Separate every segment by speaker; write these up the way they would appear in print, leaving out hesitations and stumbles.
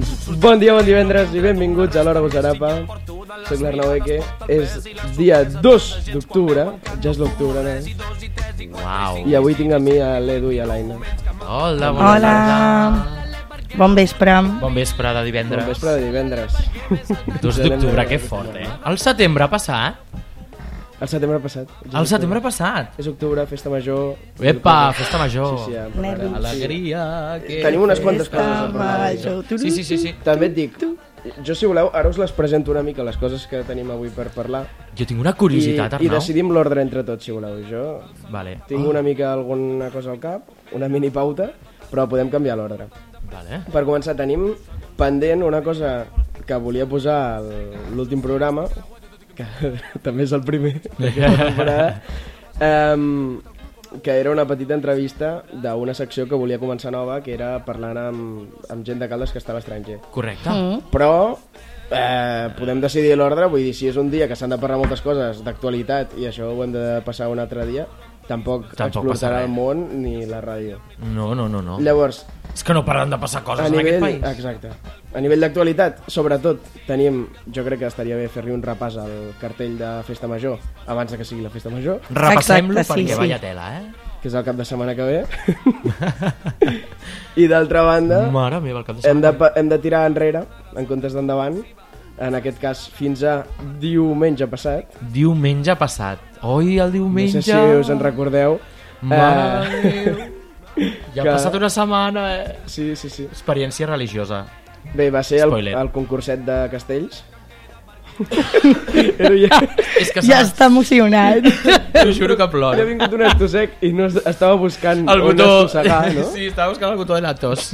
Speaker 1: Bon dia, bon divendres i benvinguts a l'Hora Gosarapa. Soc l'Arnau Eke. És dia 2 d'octubre, ja és l'octubre, no?
Speaker 2: Uau.
Speaker 1: I avui tinc a mi a l'Edu i a l'Aina.
Speaker 2: Hola, bona tarda.
Speaker 3: Bon vespre.
Speaker 2: Bon vespre de divendres.
Speaker 1: Bon vespre de divendres.
Speaker 2: 2 d'octubre, que fort, eh? El setembre ha passat?
Speaker 1: El setembre passat.
Speaker 2: El setembre passat?
Speaker 1: És octubre, festa major.
Speaker 2: Epa, festa major.
Speaker 1: Sí,
Speaker 3: Nervis.
Speaker 2: Alegria. Que...
Speaker 1: Tenim unes quantes coses a parlar.
Speaker 2: Sí.
Speaker 1: També et dic, jo si voleu, ara us les presento una mica, les coses que tenim avui per parlar.
Speaker 2: Jo tinc una curiositat,
Speaker 1: I
Speaker 2: Arnau.
Speaker 1: decidim l'ordre entre tots, si voleu. Jo
Speaker 2: Vale.
Speaker 1: tinc una mica alguna cosa al cap, una mini pauta, però podem canviar l'ordre.
Speaker 2: Vale.
Speaker 1: Per començar, tenim pendent una cosa que volia posar a l'últim programa, que també és el primer d'aquesta temporada, que era una petita entrevista d'una secció que volia començar nova, que era parlant amb gent de Caldes que està a l'estranger.
Speaker 2: Correcte.
Speaker 1: Però podem decidir l'ordre, vull dir, si és un dia que s'han de parlar moltes coses d'actualitat i això ho hem de passar un altre dia, tampoc explotarà el món ni la ràdio.
Speaker 2: No.
Speaker 1: Llavors,
Speaker 2: És que no paren de passar coses en aquest país.
Speaker 1: exacte. A nivell d'actualitat, sobretot, tenim, jo crec que estaria bé fer-li un repàs al cartell de Festa Major abans de que sigui la Festa Major,
Speaker 2: Repassem-lo
Speaker 3: Exacte,
Speaker 2: perquè
Speaker 3: sí.
Speaker 2: vaya tela, eh?
Speaker 1: que és el cap de setmana que ve. I d'altra banda,
Speaker 2: Mare meva, el cap de setmana.
Speaker 1: hem de tirar enrere en comptes d'endavant, en aquest cas fins a diumenge passat.
Speaker 2: Diumenge passat. Oi, el
Speaker 1: No
Speaker 2: diumenge.
Speaker 1: sé si us en recordeu.
Speaker 2: Mare meva. Ja ha
Speaker 1: que-
Speaker 2: passat una setmana, eh?
Speaker 1: Sí.
Speaker 2: Experiència religiosa.
Speaker 1: Bé, va ser
Speaker 2: Spoiler.
Speaker 1: el concurset de castells. Era ja...
Speaker 2: És que
Speaker 3: Ja està emocionat.
Speaker 2: T'ho juro que
Speaker 1: Ha
Speaker 2: plora.
Speaker 1: vingut un estossec i no estava buscant
Speaker 2: El
Speaker 1: on
Speaker 2: botó.
Speaker 1: estossegar, no?
Speaker 2: Sí, estava buscant el botó de la tos.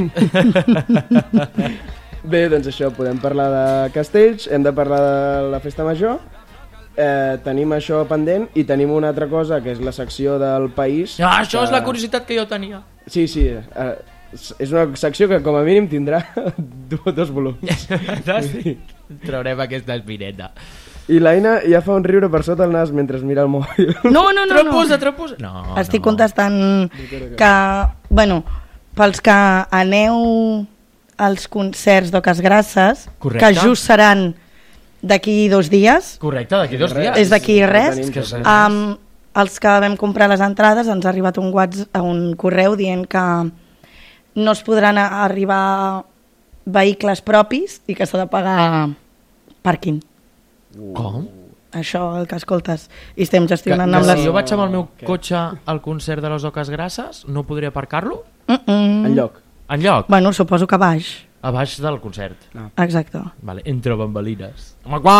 Speaker 1: Bé, doncs això, podem parlar de castells, hem de parlar de la Festa Major, tenim això pendent i tenim una altra cosa, que és la secció del país.
Speaker 2: Ah, això
Speaker 1: que...
Speaker 2: és la curiositat que jo tenia.
Speaker 1: Sí, és una secció que com a mínim tindrà dos volums.
Speaker 2: Sí. Traurem aquesta espineta.
Speaker 1: I l'Aina ja fa un riure per sota el nas mentre mira el mòbil.
Speaker 3: No.
Speaker 2: Tramposa. No,
Speaker 3: Estic
Speaker 2: no.
Speaker 3: contestant que, bueno, pels que aneu als concerts d'Oques Grasses,
Speaker 2: Correcte.
Speaker 3: que just seran d'aquí 2 dies,
Speaker 2: Correcte, d'aquí 2 dies.
Speaker 3: és d'aquí res,
Speaker 1: tenim,
Speaker 2: que és res.
Speaker 3: els que vam comprar les entrades ens ha arribat un correu dient que no es podran arribar vehicles propis i que s'ha de pagar pàrquing.
Speaker 2: Com?
Speaker 3: Això el que escoltes. I estem
Speaker 2: Que,
Speaker 3: gestionant
Speaker 2: que
Speaker 3: amb
Speaker 2: si
Speaker 3: les...
Speaker 2: jo vaig amb el meu cotxe al concert de les Oques Grasses, no podria aparcar-lo?
Speaker 1: Enlloc.
Speaker 2: Enlloc?
Speaker 3: Bueno, suposo que baix.
Speaker 2: A baix del concert.
Speaker 3: Exacte.
Speaker 2: Vale, entre bambalines.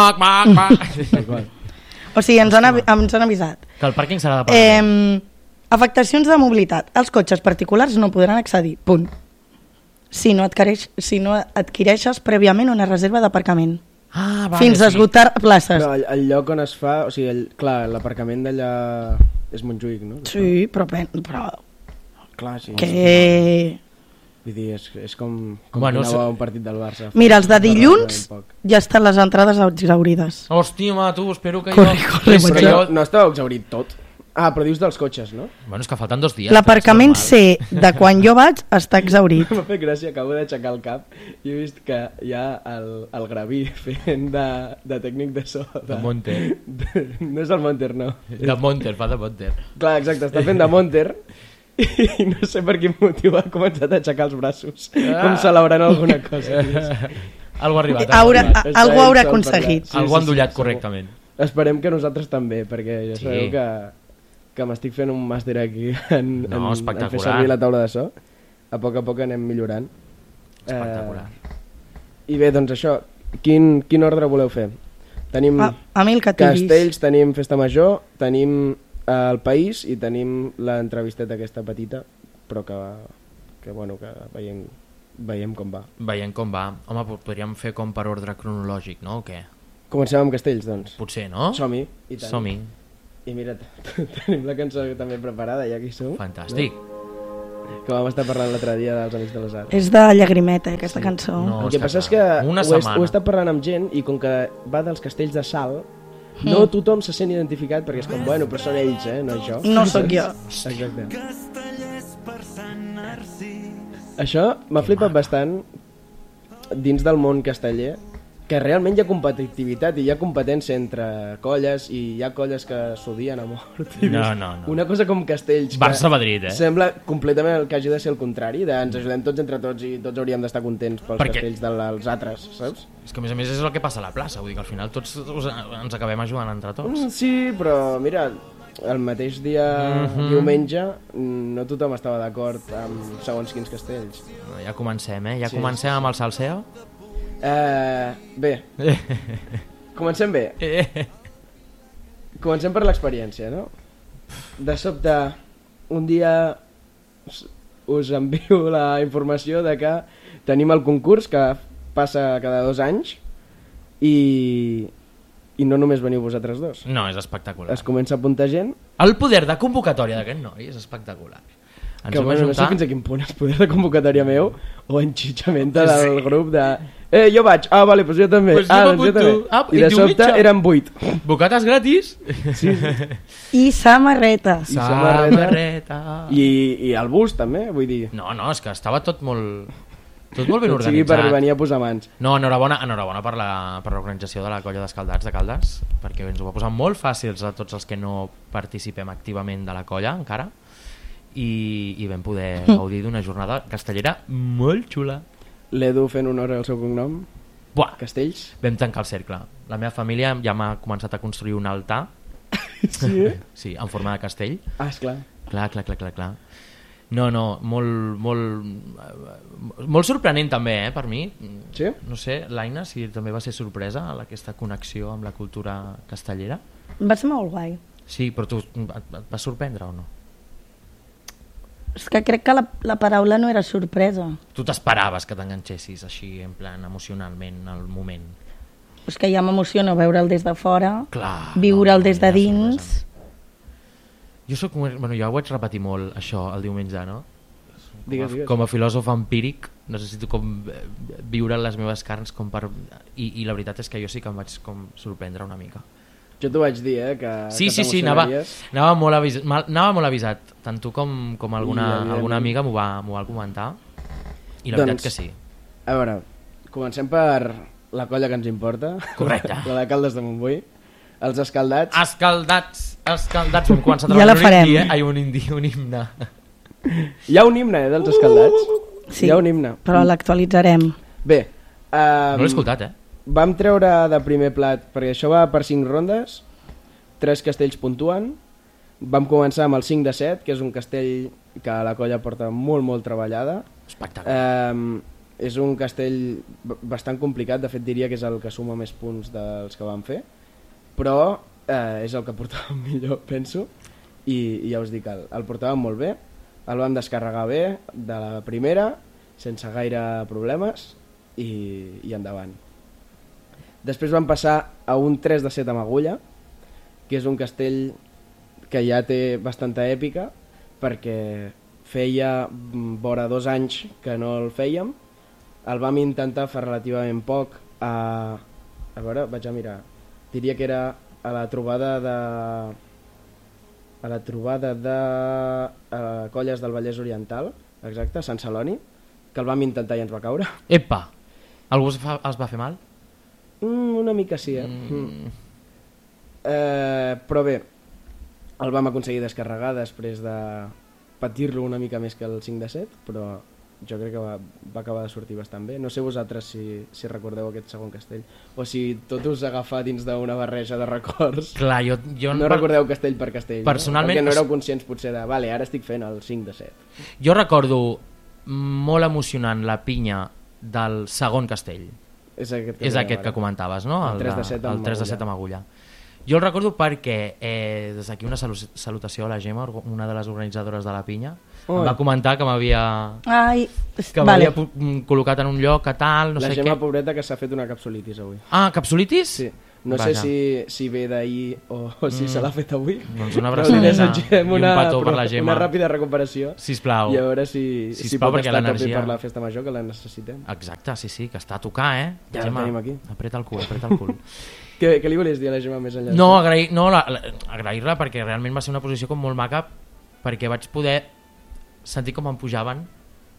Speaker 2: Que
Speaker 3: O sigui, ens han avisat.
Speaker 2: el pàrquing serà de pagar.
Speaker 3: Afectacions de mobilitat. Els cotxes particulars no podran accedir. Punt. Si no adquireixes prèviament una reserva d'aparcament.
Speaker 2: Ah, vale,
Speaker 3: Fins a esgotar places.
Speaker 1: Però el lloc on es fa, o sigui, clar, l'aparcament d'allà és Montjuïc, no?
Speaker 3: Sí, però
Speaker 1: Clar, sí.
Speaker 3: que...
Speaker 1: Vull dir, és com
Speaker 2: Bueno,
Speaker 1: anava a un partit del Barça.
Speaker 3: Mira, els de dilluns ja estan les entrades exaurides.
Speaker 2: Hòstia, ma, tu, espero que
Speaker 3: Corre,
Speaker 2: jo...
Speaker 3: corre,
Speaker 2: És que
Speaker 1: Però
Speaker 2: jo...
Speaker 1: no estava exaurit tot. Ah, però dius dels cotxes, no?
Speaker 2: Bueno, és que falten 2 dies.
Speaker 3: L'aparcament
Speaker 2: però és
Speaker 3: C de quan jo vaig està exaurit.
Speaker 1: M'ha fet gràcia, acabo d'aixecar el cap i he vist que hi ha el Graví fent de tècnic de so.
Speaker 2: De Monter.
Speaker 1: No és el Monter, no.
Speaker 2: De Monter, fa de Monter.
Speaker 1: Clar, exacte, està fent de Monter i no sé per quin motiu ha començat a aixecar els braços, com celebrant alguna cosa.
Speaker 2: Algo ha arribat.
Speaker 3: Algú haurà aconseguit.
Speaker 2: Algo han dullat correctament.
Speaker 1: Esperem que nosaltres també, perquè ja sabeu que m'estic fent un màster aquí en fer servir la taula de so. A poc anem millorant.
Speaker 2: Espectacular.
Speaker 1: I bé, doncs això, quin ordre voleu fer? Tenim
Speaker 3: A mi el que tinguis.
Speaker 1: castells, tenim festa major, tenim el país i tenim l'entrevisteta aquesta petita, però que veiem com va.
Speaker 2: Veiem com va. Home, podríem fer com per ordre cronològic, no? O què?
Speaker 1: Comencem amb castells, doncs.
Speaker 2: Potser, no?
Speaker 1: Som-hi. I tant.
Speaker 2: Som-hi.
Speaker 1: I mira, tenim la cançó també preparada, ja que hi som.
Speaker 2: Fantàstic.
Speaker 1: Que vam estar parlant l'altre dia dels Amics de les Arts.
Speaker 3: És de llagrimeta, aquesta cançó.
Speaker 2: No,
Speaker 1: El que
Speaker 2: està
Speaker 1: passa és
Speaker 2: clar.
Speaker 1: que
Speaker 2: Una
Speaker 1: ho he
Speaker 2: setmana.
Speaker 1: estat parlant amb gent i com que va dels castells de Salt, no tothom se sent identificat perquè és com, bueno, però són ells, no jo.
Speaker 3: No sóc jo.
Speaker 1: Exacte. Això m'ha flipat bastant dins del món casteller, que realment hi ha competitivitat i hi ha competència entre colles i hi ha colles que s'odien a mort.
Speaker 2: No.
Speaker 1: Una cosa com Castells,
Speaker 2: Barça-Madrid,
Speaker 1: sembla completament el que hagi de ser el contrari, ens ajudem tots entre tots i tots hauríem d'estar contents pels castells dels altres, saps?
Speaker 2: És que a més és el que passa a la plaça, vull dir que al final tots ens acabem ajudant entre tots.
Speaker 1: Sí, però mira, el mateix dia diumenge no tothom estava d'acord amb segons quins castells.
Speaker 2: Ja comencem, Ja comencem amb el salseo.
Speaker 1: Bé, comencem bé. Comencem per l'experiència, no? De sobte, un dia us envio la informació de que tenim el concurs que passa cada 2 anys i no només veniu vosaltres dos.
Speaker 2: No, és espectacular.
Speaker 1: Es comença a apuntar gent.
Speaker 2: El poder de convocatòria d'aquest noi és espectacular.
Speaker 1: Que bueno, no sé fins a quin punt és poder de convocatòria meu o enxitxamenta del grup de jo vaig, vale, doncs jo també,
Speaker 2: pues doncs jo també.
Speaker 1: I de sobte eren 8
Speaker 2: bocates gratis
Speaker 1: sí.
Speaker 3: I samarretes
Speaker 1: i el bus també, vull dir
Speaker 2: no, és que estava tot molt ben organitzat.
Speaker 1: Sigui per venir a posar mans.
Speaker 2: No, enhorabona per l'organització de la colla d'Escaldats de Caldes, perquè ens ho va posar molt fàcils a tots els que no participem activament de la colla encara, i vam poder gaudir d'una jornada castellera molt xula.
Speaker 1: L'Edu fent honor al seu cognom.
Speaker 2: Buah,
Speaker 1: Castells.
Speaker 2: Vam tancar el cercle. La meva família ja m'ha començat a construir un altar.
Speaker 1: Sí?
Speaker 2: Sí, en forma de castell.
Speaker 1: Esclar.
Speaker 2: Clar. No, molt sorprenent també, per mi.
Speaker 1: Sí?
Speaker 2: No sé, l'Aina, si també va ser sorpresa aquesta connexió amb la cultura castellera.
Speaker 3: Va ser molt guai.
Speaker 2: Sí, però tu et va sorprendre o no?
Speaker 3: És que crec que la paraula no era sorpresa.
Speaker 2: Tu t'esperaves que t'enganxessis així, en plan, emocionalment, al moment?
Speaker 3: És que ja m'emociona veure'l des de fora,
Speaker 2: clar,
Speaker 3: viure'l des de dins.
Speaker 2: Jo ho vaig repetir molt, això, el diumenge, no?
Speaker 1: Digues.
Speaker 2: Com a filòsof empíric, necessito com viure les meves carns com per... I la veritat és que jo sí que em vaig com sorprendre una mica.
Speaker 1: Jo t'ho vaig dir, que
Speaker 2: sí, anava molt avisat. Tant tu com alguna amiga m'ho va comentar. I la veritat que sí.
Speaker 1: A veure, comencem per la colla que ens importa.
Speaker 2: Correcte.
Speaker 1: La de Caldes de Montbui. Els Escaldats.
Speaker 2: Escaldats. Vam començar a
Speaker 3: ja la farem.
Speaker 2: Un himne.
Speaker 1: Hi ha un himne, dels Escaldats?
Speaker 3: Sí,
Speaker 1: hi ha un himne.
Speaker 3: però l'actualitzarem.
Speaker 1: Bé.
Speaker 2: No l'he escoltat,
Speaker 1: Vam treure de primer plat, perquè això va per 5 rondes, 3 castells puntuen. Vam començar amb el 5 de 7, que és un castell que la colla porta molt treballada.
Speaker 2: Espectacular.
Speaker 1: És un castell bastant complicat, de fet diria que és el que suma més punts dels que vam fer, però és el que portàvem millor, penso, i ja us dic, el portàvem molt bé, el vam descarregar bé de la primera, sense gaire problemes, i endavant. Després vam passar a un 3 de 7 amb agulla, que és un castell que ja té bastanta èpica, perquè feia vora 2 anys que no el fèiem. El vam intentar fer relativament poc a veure, vaig a mirar. Diria que era a la trobada de colles del Vallès Oriental, exacte, Sant Celoni, que el vam intentar i ens va caure.
Speaker 2: Epa! Algú els va fer mal?
Speaker 1: Una mica sí, però bé, el vam aconseguir descarregar després de patir-lo una mica més que el 5 de 7, però jo crec que va acabar de sortir bastant bé. No sé vosaltres si recordeu aquest segon castell, o si tot us agafa dins d'una barreja de records.
Speaker 2: Clar, jo
Speaker 1: no recordeu castell per castell,
Speaker 2: personalment,
Speaker 1: perquè no éreu conscients potser de vale, ara estic fent el 5 de 7.
Speaker 2: Jo recordo molt emocionant la pinya del segon castell.
Speaker 1: És
Speaker 2: aquest que comentaves, no?
Speaker 1: El 3 de 7
Speaker 2: amb agulla. Jo el recordo perquè des d'aquí una salutació a la Gemma, una de les organitzadores de la pinya. Em va comentar que m'havia col·locat en un lloc que tal, no sé què.
Speaker 1: La Gemma, pobreta, que s'ha fet una capsulitis avui.
Speaker 2: Ah, capsulitis?
Speaker 1: Sí. No sé si ve d'ahir o si se l'ha fet avui.
Speaker 2: Doncs una abraçada i un petó per la Gemma.
Speaker 1: Una ràpida recuperació.
Speaker 2: Sisplau.
Speaker 1: I a veure si pot estar a tope per la festa major, que la necessitem.
Speaker 2: Exacte, sí, que està a tocar,
Speaker 1: Ja
Speaker 2: Gemma,
Speaker 1: la tenim aquí.
Speaker 2: Apreta el cul.
Speaker 1: Què li volies dir a la Gemma més enllà?
Speaker 2: No, agrair-la perquè realment va ser una posició com molt maca, perquè vaig poder sentir com em pujaven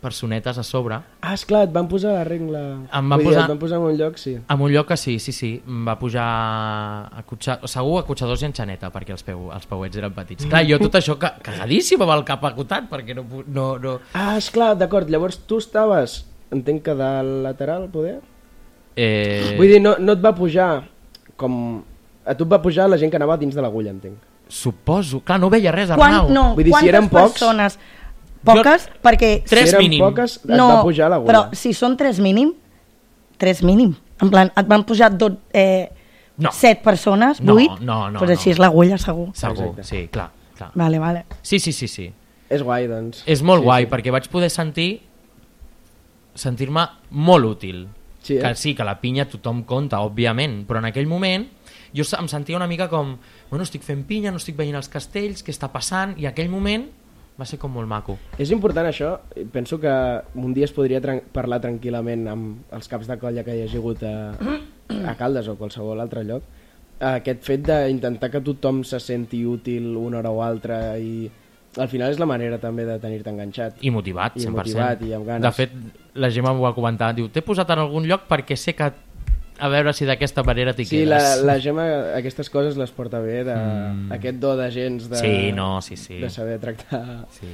Speaker 2: personetes a sobre.
Speaker 1: Ah, esclar, et van posar la regla.
Speaker 2: Em van
Speaker 1: Vull dir,
Speaker 2: posar-
Speaker 1: et van posar en un lloc, sí.
Speaker 2: En un lloc que sí, em va pujar segur a cotxadors i enxaneta, perquè els peuets eren petits. Clar, jo tot això cagadíssim amb el cap acotat, perquè no...
Speaker 1: Ah, esclar, d'acord, llavors tu estaves, entenc que del lateral, poder? Vull dir, no et va pujar com... A tu et va pujar la gent que anava dins de l'agulla, entenc.
Speaker 2: Suposo, clar, no veia res, Arnau.
Speaker 1: Vull dir, si eren pocs-
Speaker 3: persones? Poques, perquè...
Speaker 2: Tres
Speaker 1: si eren
Speaker 2: mínim.
Speaker 1: poques, et va pujar l'agulla.
Speaker 3: Però si són 3 mínim, 3 mínim. En plan, et van pujar
Speaker 2: No.
Speaker 3: 7 persones,
Speaker 2: No,
Speaker 3: 8?
Speaker 2: no,
Speaker 3: Doncs així és l'agulla, segur.
Speaker 2: Segur,
Speaker 1: Exacte.
Speaker 2: sí, clar.
Speaker 3: Vale.
Speaker 2: Sí.
Speaker 1: És guai, doncs.
Speaker 2: És molt
Speaker 1: Sí,
Speaker 2: guai,
Speaker 1: sí.
Speaker 2: perquè vaig poder sentir-me molt útil.
Speaker 1: Sí,
Speaker 2: Que sí, que la pinya tothom compta, òbviament, però en aquell moment jo em sentia una mica com, bueno, estic fent pinya, no estic veient els castells, què està passant? I aquell moment va ser com molt maco.
Speaker 1: És important això, penso que un dia es podria parlar tranquil·lament amb els caps de colla que hi hagi hagut a Caldes o qualsevol altre lloc, aquest fet d'intentar que tothom se senti útil una hora o altra, i al final és la manera també de tenir-te enganxat.
Speaker 2: I motivat, 100%.
Speaker 1: I motivat i amb ganes.
Speaker 2: De fet, la Gemma m'ho va comentar, diu, t'he posat en algun lloc perquè sé que a veure si d'aquesta manera t'hi
Speaker 1: Sí,
Speaker 2: quedes.
Speaker 1: la Gemma aquestes coses les porta bé, aquest do de gens de,
Speaker 2: sí.
Speaker 1: de saber tractar,
Speaker 2: Sí.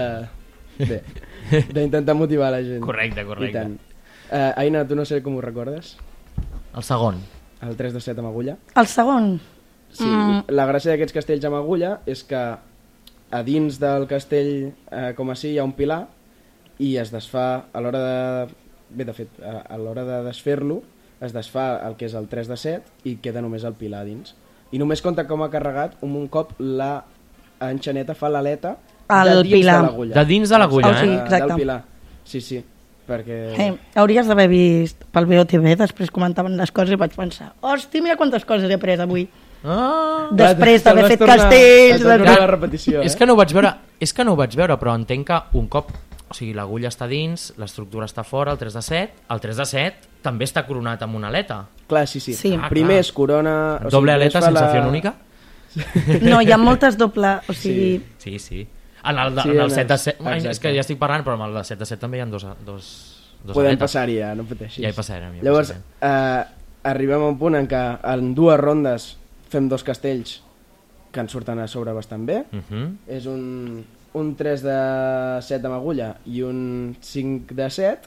Speaker 1: d'intentar motivar la gent.
Speaker 2: Correcte.
Speaker 1: I tant. Aina, tu no sé com ho recordes?
Speaker 2: El segon.
Speaker 1: El 3 de 7 amb agulla?
Speaker 3: El segon?
Speaker 1: Sí, la gràcia d'aquests castells amb agulla és que a dins del castell com així hi ha un pilar i es desfà a l'hora de... Bé, de fet, a l'hora de desfer-lo es desfà el que és el 3 de 7 i queda només el pilar dins. I només compta com ha carregat un cop la enxaneta fa l'aleta de dins
Speaker 3: pilar.
Speaker 1: de l'agulla.
Speaker 2: De dins de l'agulla,
Speaker 3: sí, exacte.
Speaker 1: Del pilar. Sí, perquè...
Speaker 3: Hauries d'haver vist pel BOTV, després comentaven les coses i vaig pensar, hòstia, mira quantes coses he après avui. Després d'haver fet castells...
Speaker 1: la repetició,
Speaker 2: És que no ho vaig veure, però entenc que un cop, o sigui, l'agulla està dins, l'estructura està fora, el 3 de 7, el 3 de 7 també està coronat amb una aleta.
Speaker 1: Clar, sí.
Speaker 3: Sí.
Speaker 1: Primer es corona...
Speaker 2: Doble aleta, sensació única?
Speaker 3: No, hi ha moltes doble... O sigui...
Speaker 2: Sí. En el 7 de 7... És que ja estic parlant, però en el 7 de 7 també hi ha dos
Speaker 1: Podem
Speaker 2: aletes.
Speaker 1: passar-hi ja, no pateixis.
Speaker 2: Ja hi passarem.
Speaker 1: Llavors, arribem a un punt en què en 2 rondes fem 2 castells que ens surten a sobre bastant bé. És un 3 de 7 amb agulla i un 5 de 7.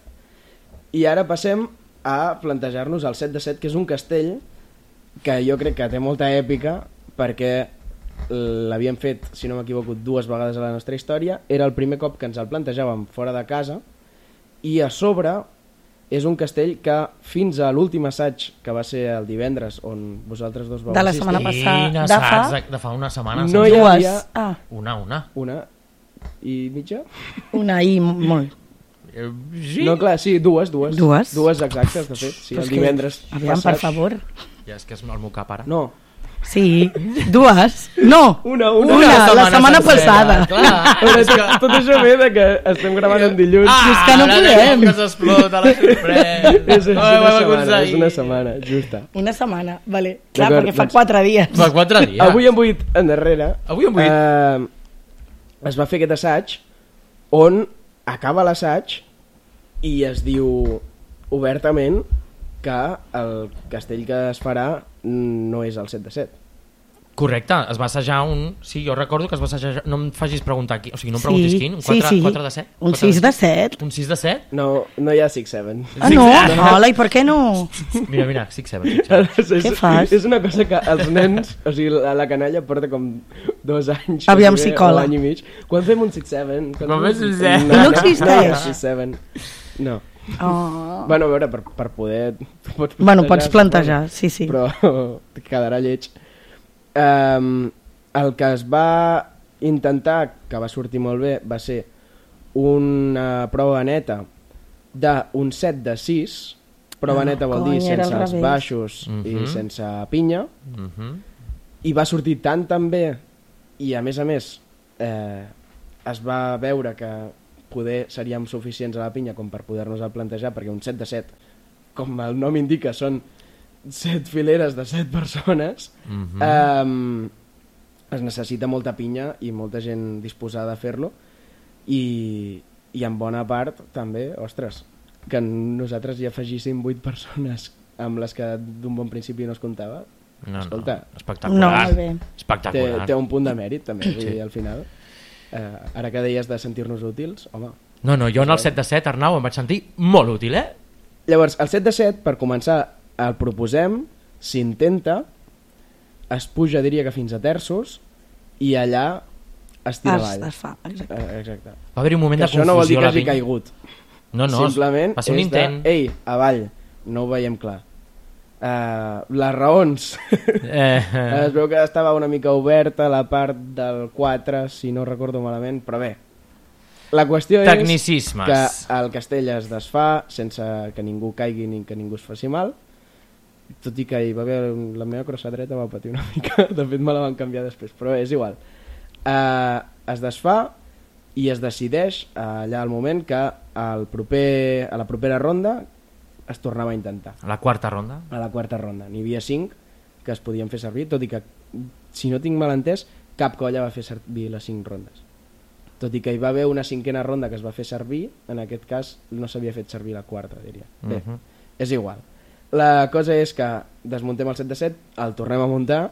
Speaker 1: I ara passem a plantejar-nos el 7 de 7, que és un castell que jo crec que té molta èpica perquè l'havíem fet, si no m'equivoco, 2 vegades a la nostra història. Era el primer cop que ens el plantejàvem fora de casa i a sobre és un castell que fins a l'últim assaig, que va ser el divendres, on vosaltres dos vau
Speaker 3: De la
Speaker 1: assistir,
Speaker 3: setmana passada.
Speaker 2: De fa una setmana.
Speaker 1: no hi
Speaker 3: Dues.
Speaker 1: havia
Speaker 2: Una.
Speaker 1: I mitja?
Speaker 3: Una i molt.
Speaker 2: Sí.
Speaker 1: No, clar, sí, dues exactes, de fet. Sí, el divendres
Speaker 3: Aviam,
Speaker 1: passat.
Speaker 3: per favor.
Speaker 2: Ja és que és el meu cap ara.
Speaker 1: No,
Speaker 3: Sí, 2. No,
Speaker 1: una.
Speaker 3: la setmana passada.
Speaker 2: Clar,
Speaker 1: Però tot això ve de que estem gravant en dilluns.
Speaker 3: és que no podem.
Speaker 2: Que s'explota la sorpresa.
Speaker 1: És una setmana, justa.
Speaker 3: Una setmana, vale. Clar,
Speaker 1: D'acord,
Speaker 3: perquè fa
Speaker 1: doncs-
Speaker 3: 4 dies.
Speaker 2: Fa 4 dies.
Speaker 1: Avui en 8 endarrere es va fer aquest assaig on acaba l'assaig i es diu obertament que el castell que es farà no és el 7 de 7.
Speaker 2: Correcte, es va assajar un... Sí, jo recordo que es va assajar... No em facis preguntar qui, o sigui, no em preguntis quin. Un 4 de 7?
Speaker 3: Un 6 de 7.
Speaker 2: Un 6 de 7?
Speaker 1: No hi ha 6-7.
Speaker 3: Ah, no? Hola, i per què no?
Speaker 2: Mira, 6-7.
Speaker 3: Què fas?
Speaker 1: És una cosa que els nens, o sigui, la canalla porta com 2 anys.
Speaker 3: Aviam
Speaker 1: o
Speaker 3: si
Speaker 1: sigui,
Speaker 3: cola.
Speaker 1: o any i mig. Quan fem un 6-7?
Speaker 2: Quan fem un 6-7?
Speaker 3: No existeix.
Speaker 1: 6-7. No.
Speaker 3: Oh.
Speaker 1: Bueno, a veure, per poder...
Speaker 3: Bueno, pots plantejar, sí.
Speaker 1: Però quedarà lleig. El que es va intentar, que va sortir molt bé, va ser una prova neta d'un 7 de 6. Prova neta vol dir sense els baixos i sense pinya. I va sortir tan bé, i a més es va veure que poder seríem suficients a la pinya com per poder-nos el plantejar, perquè un 7 de 7, com el nom indica, són 7 fileres de 7 persones. Es necessita molta pinya i molta gent disposada a fer-lo, i i en bona part també, ostres, que nosaltres hi afegíssim 8 persones amb les que d'un bon principi no es comptava. Escolta,
Speaker 2: espectacular.
Speaker 3: No, molt bé.
Speaker 2: Espectacular.
Speaker 1: Té un punt de mèrit també, sí. Al final. Ara que deies de sentir-nos útils, home.
Speaker 2: No, jo en el 7 de 7, Arnau, em vaig sentir molt útil,
Speaker 1: Llavors, el 7 de 7, per començar, el proposem, s'intenta, es puja, diria que fins a terços, i allà es tira avall.
Speaker 3: Es fa, exacte.
Speaker 1: Exacte.
Speaker 2: Va haver-hi un moment
Speaker 1: Que
Speaker 2: de confusió.
Speaker 1: això no vol dir que hagi
Speaker 2: pinya.
Speaker 1: caigut.
Speaker 2: No,
Speaker 1: Simplement
Speaker 2: va ser un intent.
Speaker 1: ei, avall, no ho veiem clar. Les raons. Es veu que estava una mica oberta la part del 4, si no recordo malament, però bé. La qüestió
Speaker 2: Tecnicismes.
Speaker 1: és que el castell es desfà sense que ningú caigui ni que ningú es faci mal, tot i que hi va haver la meva crossa dreta va patir una mica, de fet me la van canviar després, però és igual. Es desfà i es decideix allà al moment que a la propera ronda es tornava a intentar.
Speaker 2: A la quarta ronda?
Speaker 1: A la quarta ronda. N'hi havia 5 que es podien fer servir, tot i que, si no tinc mal entès, cap colla va fer servir les 5 rondes. Tot i que hi va haver una 5a ronda que es va fer servir, en aquest cas no s'havia fet servir la quarta, diria. Bé, és igual. La cosa és que desmuntem el 7 de 7, el tornem a muntar,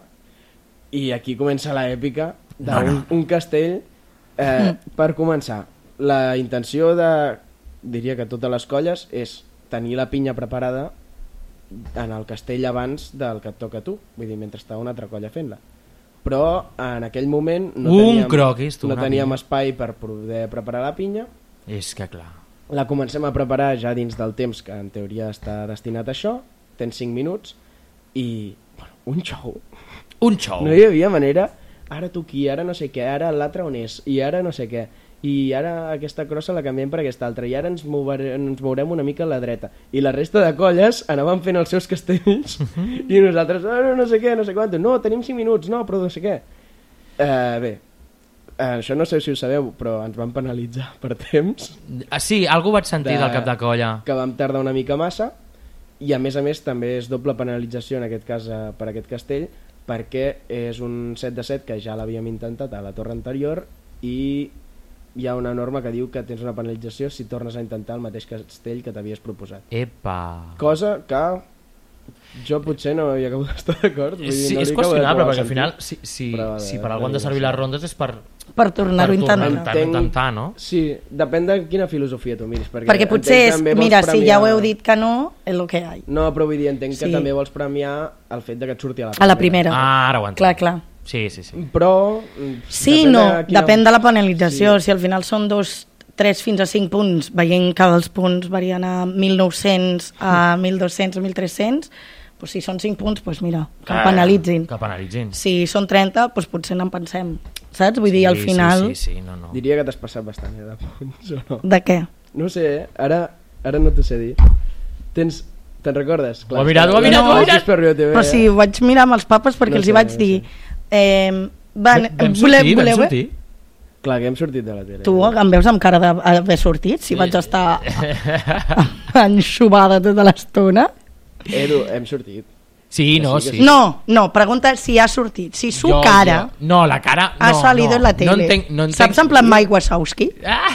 Speaker 1: i aquí comença l'èpica d'un castell. Per començar, la intenció diria que totes les colles és tenir la pinya preparada en el castell abans del que et toca a tu, vull dir, mentre està una altra colla fent-la. Però en aquell moment no teníem espai per poder preparar la pinya.
Speaker 2: És que clar.
Speaker 1: La comencem a preparar ja dins del temps que en teoria està destinat a això, tens 5 minuts i un xou.
Speaker 2: Un xou.
Speaker 1: No hi havia manera, ara tu aquí, ara no sé què, ara l'altre on és, i ara no sé què, i ara aquesta crossa la canviem per aquesta altra, i ara ens mourem una mica a la dreta. I la resta de colles anaven fent els seus castells i nosaltres, no sé què, no sé quant, no, tenim 5 minuts, no, però no sé què. Bé, això no sé si ho sabeu, però ens van penalitzar per temps.
Speaker 2: Sí, algú vaig sentir del cap de colla.
Speaker 1: Que vam tardar una mica massa, i a més també és doble penalització en aquest cas per aquest castell, perquè és un 7 de 7 que ja l'havíem intentat a la torre anterior i hi ha una norma que diu que tens una penalització si tornes a intentar el mateix castell que t'havies proposat.
Speaker 2: Epa!
Speaker 1: Cosa que jo potser no hi acabo d'estar d'acord.
Speaker 2: Sí, és qüestionable, perquè al final si per algú han de servir les rondes és per
Speaker 3: tornar-ho a
Speaker 2: intentar, no?
Speaker 1: Sí, depèn de quina filosofia tu miris.
Speaker 3: Perquè potser és, mira, si ja ho heu dit que no, és el que hi ha.
Speaker 1: No, però vull dir, entenc que també vols premiar el fet de que et surti
Speaker 3: a la primera.
Speaker 2: Ara ho entenc.
Speaker 3: Clar.
Speaker 2: Sí.
Speaker 1: Però...
Speaker 3: Sí, depèn de la penalització. Si al final són 2, 3 fins a 5 punts, veient que els punts varien a 1.900, a 1.200, a 1.300, doncs si són 5 punts, doncs mira, que penalitzin.
Speaker 2: Que penalitzin.
Speaker 3: Si són 30, doncs potser n'en pensem. Saps? Vull dir, al final...
Speaker 2: Sí, no.
Speaker 1: Diria que t'has passat bastant, de punts, o no?
Speaker 3: De què?
Speaker 1: No sé, ara no t'ho sé dir. Te'n recordes?
Speaker 2: Ho ha mirat.
Speaker 3: Però sí, ho vaig mirar amb els papes perquè els hi vaig dir...
Speaker 2: Vam sortir?
Speaker 1: Clar, que hem sortit de la tele.
Speaker 3: Tu em veus amb cara d'haver sortit? Si vaig estar enxubada tota l'estona.
Speaker 1: Edu, hem sortit.
Speaker 2: Sí.
Speaker 3: No, pregunta si ha sortit. Si su cara...
Speaker 2: No, la cara...
Speaker 3: Ha salido en la tele.
Speaker 2: No entenc.
Speaker 3: ¿Saps en plan Mike Wazowski?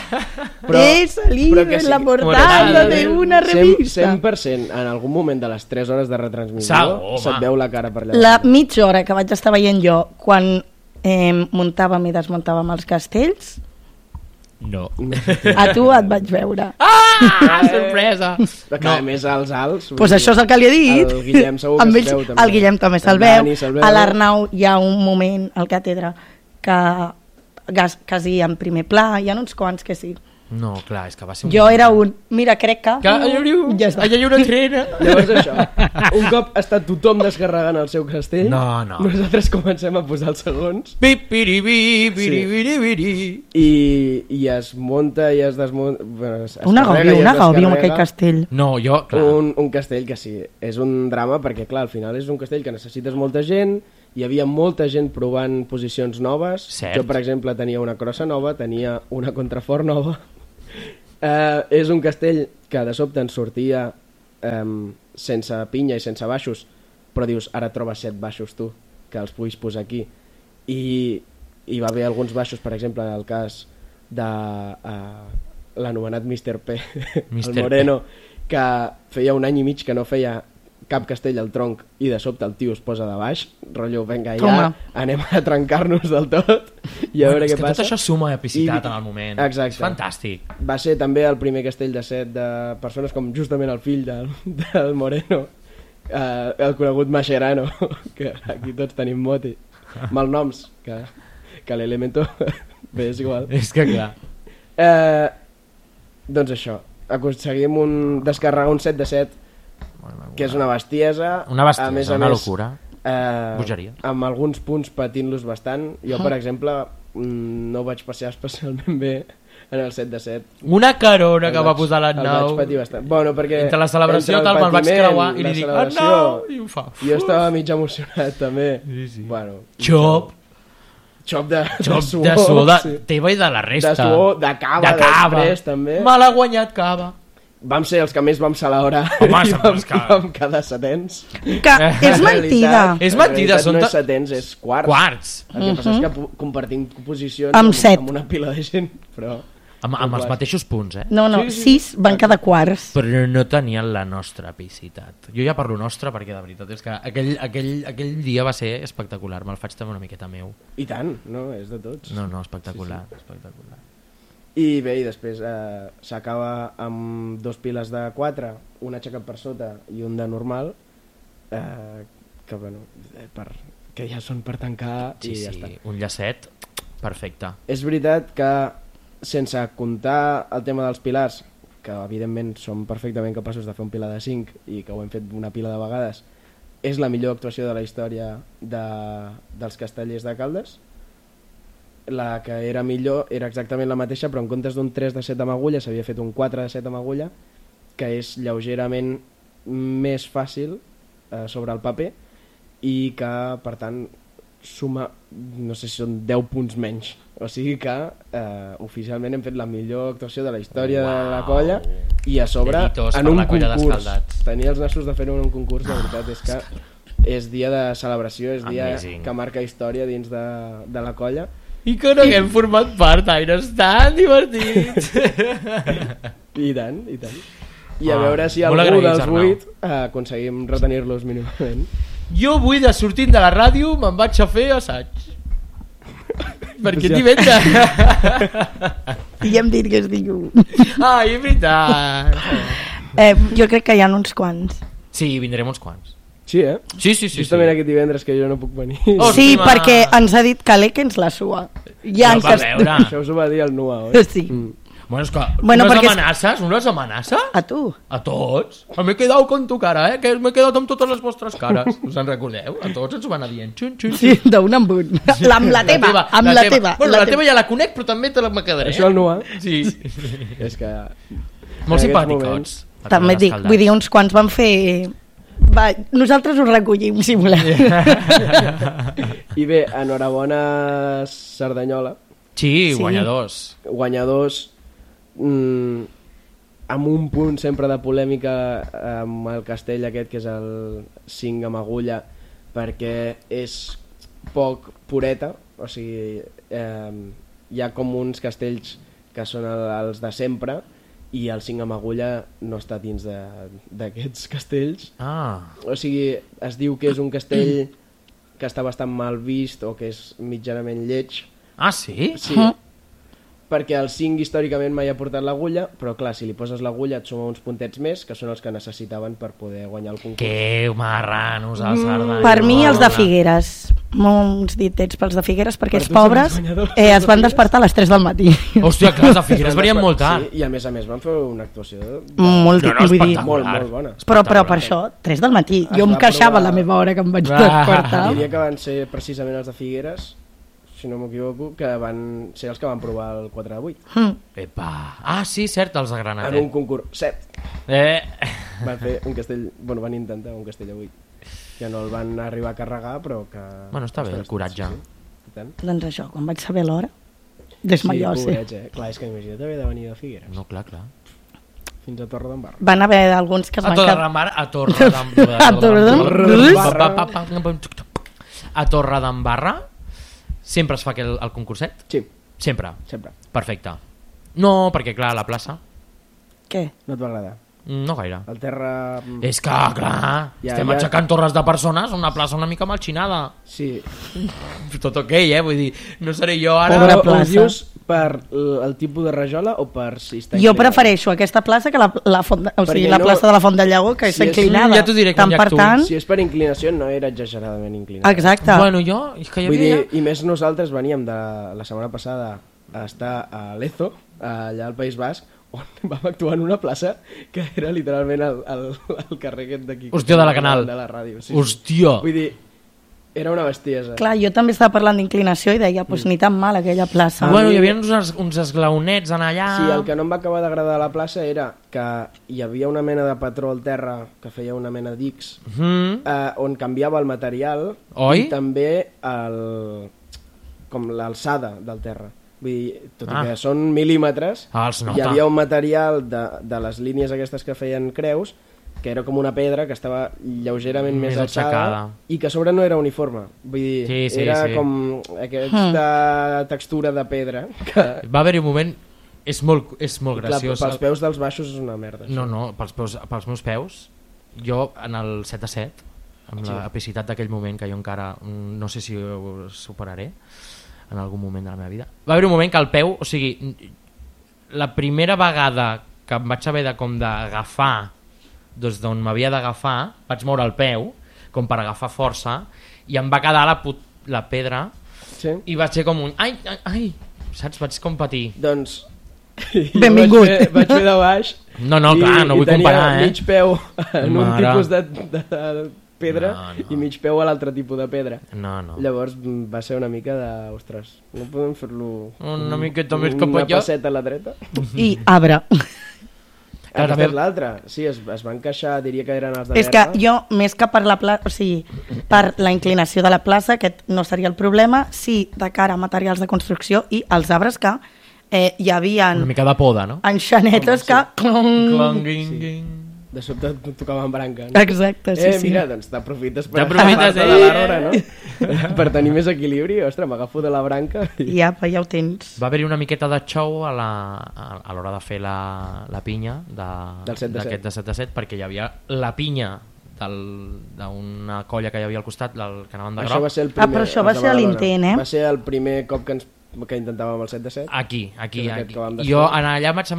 Speaker 3: He salido en la portada de una revista.
Speaker 1: 100% en algun moment de les 3 hores de retransmissió se't veu la cara per allà.
Speaker 3: La mitja hora que vaig estar veient jo quan muntàvem i desmuntàvem els castells,
Speaker 2: no.
Speaker 3: A tu et vaig veure.
Speaker 2: Sorpresa!
Speaker 1: Que a més als alts...
Speaker 3: Doncs això és el que li he dit.
Speaker 1: El Guillem segur que se'l veu també.
Speaker 3: El Guillem també se'l veu. A l'Arnau hi ha un moment al càtedra que quasi en primer pla, hi ha uns quants que sí.
Speaker 2: No, clar, és que va ser
Speaker 3: Jo era un... Mira, crec que...
Speaker 2: Allà hi ha una trena.
Speaker 1: Llavors això, un cop està tothom descarregant el seu castell, nosaltres comencem a posar els segons. I es munta i es desmunta...
Speaker 3: Una gàbia amb aquell castell.
Speaker 2: No, jo, clar.
Speaker 1: Un castell que sí, és un drama perquè, clar, al final és un castell que necessites molta gent, hi havia molta gent provant posicions noves. Jo, per exemple, tenia una crossa nova, tenia una contrafort nova. És un castell que de sobte ens sortia sense pinya i sense baixos, però dius, ara trobes 7 baixos tu, que els puguis posar aquí. I hi va haver alguns baixos, per exemple, en el cas de l'anomenat Mr. P,
Speaker 2: Mr.
Speaker 1: el Moreno, que feia un any i mig que no feia cap castell al tronc i de sobte el tio es posa de baix, rotllo, venga, ja
Speaker 3: Home.
Speaker 1: anem a trencar-nos del tot i a veure què passa.
Speaker 2: Tot això suma epicitat en el moment.
Speaker 1: Exacte.
Speaker 2: És fantàstic.
Speaker 1: Va ser també el primer castell de 7 de persones com justament el fill del Moreno, el conegut Mascherano, que aquí tots tenim moti, malnoms, que l'Elemento bé, és igual.
Speaker 2: És que clar.
Speaker 1: Doncs això, aconseguim descarregar un 7 de 7 que és una bestiesa,
Speaker 2: Una bestiesa,
Speaker 1: a més,
Speaker 2: una locura.
Speaker 1: bogeria. Amb alguns punts patint-los bastant. Jo, per exemple, no ho vaig passar especialment bé en el 7 de 7.
Speaker 2: Una carona que va posar
Speaker 1: El
Speaker 2: l'Arnau.
Speaker 1: vaig patir bastant. Bueno, perquè
Speaker 2: Entre la celebració
Speaker 1: entre el
Speaker 2: tal, me'l vaig
Speaker 1: patiment,
Speaker 2: creuar i
Speaker 1: la
Speaker 2: li dic,
Speaker 1: celebració,
Speaker 2: Arnau! I ho fa.
Speaker 1: Jo estava mig emocionat, també.
Speaker 2: Sí.
Speaker 1: Bueno,
Speaker 2: Xop
Speaker 1: de
Speaker 2: de
Speaker 1: suor.
Speaker 2: suor de
Speaker 1: sí.
Speaker 2: teva i de la resta.
Speaker 1: De suor, de cava, després, també.
Speaker 2: Me l'ha guanyat cava.
Speaker 1: Vam ser els que més vam celebrar.
Speaker 2: Home,
Speaker 1: i vam,
Speaker 2: és que-
Speaker 1: vam quedar setens.
Speaker 3: Que és mentida.
Speaker 2: És mentida, són
Speaker 1: no
Speaker 2: ta-
Speaker 1: és setens, és quarts.
Speaker 2: Quarts.
Speaker 1: El que passa és que compartim posicions
Speaker 3: Amb set.
Speaker 1: amb una pila de gent, però...
Speaker 2: Amb els mateixos punts,
Speaker 3: No,
Speaker 1: Sí.
Speaker 3: 6 van cada quarts.
Speaker 2: Però no tenien la nostra epicitat. Jo ja parlo nostra perquè de veritat és que aquell dia va ser espectacular. Me'l faig també una miqueta meu.
Speaker 1: I tant, no? És de tots.
Speaker 2: No, espectacular. Espectacular.
Speaker 1: I bé, i després s'acaba amb 2 piles de 4, un aixecat per sota i un de normal, que, bueno, que ja són per tancar
Speaker 2: Sí,
Speaker 1: i ja està.
Speaker 2: un llacet perfecte.
Speaker 1: És veritat que, sense comptar el tema dels pilars, que evidentment som perfectament capaços de fer un pilar de 5 i que ho hem fet una pila de vegades, és la millor actuació de la història dels castellers de Caldes. La que era millor era exactament la mateixa, però en comptes d'un 3 de 7 amb agulla s'havia fet un 4 de 7 amb agulla, que és lleugerament més fàcil sobre el paper i que, per tant, suma, no sé si són 10 punts menys. O sigui que oficialment hem fet la millor actuació de la història de la colla i a sobre
Speaker 2: Deditos
Speaker 1: en
Speaker 2: per
Speaker 1: un
Speaker 2: la colla
Speaker 1: concurs.
Speaker 2: d'Escaldats.
Speaker 1: Tenir els nassos de fer-ho en un concurs, de veritat, és que és dia de celebració, és dia
Speaker 2: Amazing.
Speaker 1: que marca història dins de la colla.
Speaker 2: I que no haguem format part, Aires, tan divertits.
Speaker 1: I tant, i tant. I a
Speaker 2: Ah,
Speaker 1: veure si
Speaker 2: molt
Speaker 1: algú
Speaker 2: agraïts,
Speaker 1: dels
Speaker 2: Arnau.
Speaker 1: 8 aconseguim retenir-los mínimament.
Speaker 2: Jo avui, de sortint de la ràdio, me'n vaig a fer assaig. Perquè
Speaker 1: Ja.
Speaker 2: divendres...
Speaker 3: I hem dit que es diu...
Speaker 2: Ai, és veritat.
Speaker 3: Jo crec que hi ha uns quants.
Speaker 2: Sí, vindrem uns quants.
Speaker 1: Sí, eh?
Speaker 2: Sí.
Speaker 1: Justament aquest divendres que jo no puc venir.
Speaker 2: Oh,
Speaker 3: Sí,
Speaker 2: Hòstima.
Speaker 3: perquè ens ha dit Calé que ens la sua. Ja
Speaker 2: No, va veure.
Speaker 1: Això us ho va dir el Nua, oi?
Speaker 3: Sí.
Speaker 2: Bueno, és que
Speaker 3: Bueno,
Speaker 2: unes
Speaker 3: perquè és-
Speaker 2: amenaces, unes amenaces
Speaker 3: A tu.
Speaker 2: a tots. M'he quedat con tu cara, que m'he quedat amb totes les vostres cares. Us en recordeu? A tots ens ho van anar dient. Xun, xun, xun.
Speaker 3: Sí, d'un en un. Amb la teva, amb la teva.
Speaker 2: Bueno, la teva ja la conec, però també te la me quedaré.
Speaker 1: Això el Nua.
Speaker 2: Sí.
Speaker 1: És que...
Speaker 2: Molt
Speaker 1: en aquests
Speaker 2: simpàtics.
Speaker 1: moments-
Speaker 3: També dic, vull dir, uns quants van fer... Va, nosaltres ho recollim, si voleu.
Speaker 1: I bé, enhorabona Cerdanyola,
Speaker 2: Sí,
Speaker 3: Sí.
Speaker 2: guanyadors.
Speaker 1: guanyadors amb un punt sempre de polèmica amb el castell aquest que és el 5 amb agulla, perquè és poc pureta, o sigui hi ha com uns castells que són els de sempre i el 5 amb agulla no està dins d'aquests castells. O sigui, es diu que és un castell que està bastant mal vist o que és mitjanament lleig.
Speaker 2: Ah, sí?
Speaker 1: Sí, perquè el 5 històricament mai ha portat l'agulla, però clar, si li poses l'agulla et suma uns puntets més, que són els que necessitaven per poder guanyar el concurs.
Speaker 2: Que marranos, el Cerdanyola.
Speaker 3: Per mi, els de Figueres. Uns ditets pels de Figueres, perquè
Speaker 1: Per
Speaker 3: els
Speaker 1: tu són els
Speaker 3: pobres
Speaker 1: guanyadors,
Speaker 3: es
Speaker 1: els de
Speaker 3: van
Speaker 1: Figueres?
Speaker 3: despertar a les 3 del matí.
Speaker 2: Hòstia, clar, els de Figueres venien molt tard.
Speaker 1: Sí, i a més van fer una actuació
Speaker 3: Molt,
Speaker 2: No, no,
Speaker 3: vull dir,
Speaker 2: espectacular.
Speaker 1: molt bona.
Speaker 3: però per això, 3 del matí.
Speaker 1: Es
Speaker 3: Jo em
Speaker 1: va
Speaker 3: queixava
Speaker 1: provar-
Speaker 3: la meva hora que em vaig
Speaker 2: Ah.
Speaker 3: despertar.
Speaker 1: Diria que van ser precisament els de Figueres, si no m'equivoco, que van ser els que van provar el 4 de 8.
Speaker 2: Epa. Ah, sí, cert, els de
Speaker 1: En un
Speaker 2: Granadet.
Speaker 1: concurs 7. Van fer un castell, bueno, van intentar un castell a 8. Que no el van arribar a carregar, però que...
Speaker 2: Bueno, està bé, el coratge.
Speaker 1: I tant.
Speaker 3: Doncs això, quan vaig saber l'hora, desmaiós.
Speaker 1: Sí, pobrets, Clar, és que imagina't haver de venir de Figueres
Speaker 2: No, clar.
Speaker 1: fins a Torredembarra.
Speaker 3: Van haver alguns que es
Speaker 2: A
Speaker 3: van quedar...
Speaker 2: Torredembarra, a Torredembarra.
Speaker 3: A Torredembarra.
Speaker 2: A Torredembarra sempre es fa el concurset?
Speaker 1: Sí,
Speaker 2: Sempre.
Speaker 1: sempre.
Speaker 2: Perfecte. No, perquè clar, la plaça
Speaker 3: Què?
Speaker 1: No et va agradar?
Speaker 2: no gaire.
Speaker 1: El terra...
Speaker 2: És que, clar, estem aixecant torres de persones, una plaça una mica malxinada.
Speaker 1: Sí.
Speaker 2: Tot ok, vull dir, no seré jo ara...
Speaker 3: Pobra
Speaker 1: Però
Speaker 3: plaça.
Speaker 1: ho dius per el tipus de rajola o per si està
Speaker 3: Jo
Speaker 1: inclinada?
Speaker 3: prefereixo aquesta plaça que la plaça de la Font de Llagó, que és
Speaker 1: Si és-
Speaker 3: inclinada.
Speaker 2: ja t'ho diré quan
Speaker 3: Tant
Speaker 2: hi
Speaker 3: per
Speaker 2: actuï.
Speaker 3: tant...
Speaker 1: Si és per inclinació no era exageradament inclinada.
Speaker 3: Exacte.
Speaker 2: Bueno, jo, és que hi
Speaker 1: Vull
Speaker 2: havia...
Speaker 1: dir, i més nosaltres veníem de la setmana passada a estar a Lezo, allà al País Basc, on vam actuar en una plaça que era literalment el carrer aquest d'aquí.
Speaker 2: Hòstia, de la Canal.
Speaker 1: De la ràdio, sí.
Speaker 2: Hòstia!
Speaker 1: Vull dir, era una bestiesa.
Speaker 3: Clar, jo també estava parlant d'inclinació i deia, pues, ni tan mal aquella plaça.
Speaker 2: Bueno, hi havia uns esglaonets en allà...
Speaker 1: Sí, el que no em va acabar d'agradar de la plaça era que hi havia una mena de patró al terra que feia una mena d'ics on canviava el material
Speaker 2: Oi?
Speaker 1: i també com l'alçada del terra. Vull dir, tot i que són mil·límetres,
Speaker 2: Els nota.
Speaker 1: hi havia un material de les línies aquestes que feien creus que era com una pedra que estava lleugerament més
Speaker 2: Més
Speaker 1: aixecada
Speaker 2: aixecada.
Speaker 1: i que a sobre no era uniforme. Vull dir,
Speaker 2: Sí,
Speaker 1: era
Speaker 2: sí.
Speaker 1: com aquesta textura de pedra que...
Speaker 2: Va haver-hi un moment... És molt
Speaker 1: Clar,
Speaker 2: graciós.
Speaker 1: pels peus dels baixos és una merda. això.
Speaker 2: No, pels meus peus, jo en el 7-7, amb la epicitat d'aquell moment que jo encara no sé si ho superaré en algun moment de la meva vida, va haver un moment que el peu, o sigui, la primera vegada que em vaig haver d'agafar des d'on m'havia d'agafar, vaig moure el peu com per agafar força i em va quedar la pedra
Speaker 1: Sí?
Speaker 2: i vaig ser com un ai, saps? Vaig com patir.
Speaker 1: Doncs...
Speaker 3: Benvingut.
Speaker 1: Vaig fer de baix.
Speaker 2: No, clar, no vull comparar,
Speaker 1: tenia mig peu en un
Speaker 2: Mare.
Speaker 1: tipus de pedra
Speaker 2: No.
Speaker 1: i mig peu a l'altre tipus de pedra.
Speaker 2: No.
Speaker 1: Llavors va ser una mica de... Ostres, no podem fer-lo...
Speaker 2: Una miqueta més cap
Speaker 1: Una
Speaker 2: allà.
Speaker 1: passeta a la dreta?
Speaker 3: I arbre.
Speaker 1: Aquesta
Speaker 2: també-
Speaker 1: és l'altra. Sí, es va encaixar, diria que eren els de
Speaker 3: És que
Speaker 1: Berga.
Speaker 3: jo, més que per la plaça, o sigui, per la inclinació de la plaça, aquest no seria el problema, sí de cara a materials de construcció i els arbres que hi havia
Speaker 2: Una mica de poda, no?
Speaker 3: enxanetes que...
Speaker 1: De sobte tocaven branca. No?
Speaker 3: Exacte, sí.
Speaker 1: Mira, doncs t'aprofites per
Speaker 2: T'aprofites,
Speaker 1: agafar-te de la rora, no? Per tenir més equilibri, ostres, m'agafo de la branca i...
Speaker 3: Ja ho tens.
Speaker 2: Va haver-hi una miqueta de xou a l'hora de fer la pinya
Speaker 1: Del 7 de 7.
Speaker 2: d'aquest de 7 de 7 perquè hi havia la pinya d'una colla que hi havia al costat que anaven de
Speaker 1: Això
Speaker 2: groc.
Speaker 1: va ser el primer,
Speaker 3: però això va
Speaker 1: els de
Speaker 3: ser
Speaker 1: Badalona.
Speaker 3: l'intent, eh?
Speaker 1: Va ser el primer cop que intentàvem el 7 de 7.
Speaker 2: Aquí.
Speaker 1: Que és aquest que vam desfer.
Speaker 2: Jo en allà em vaig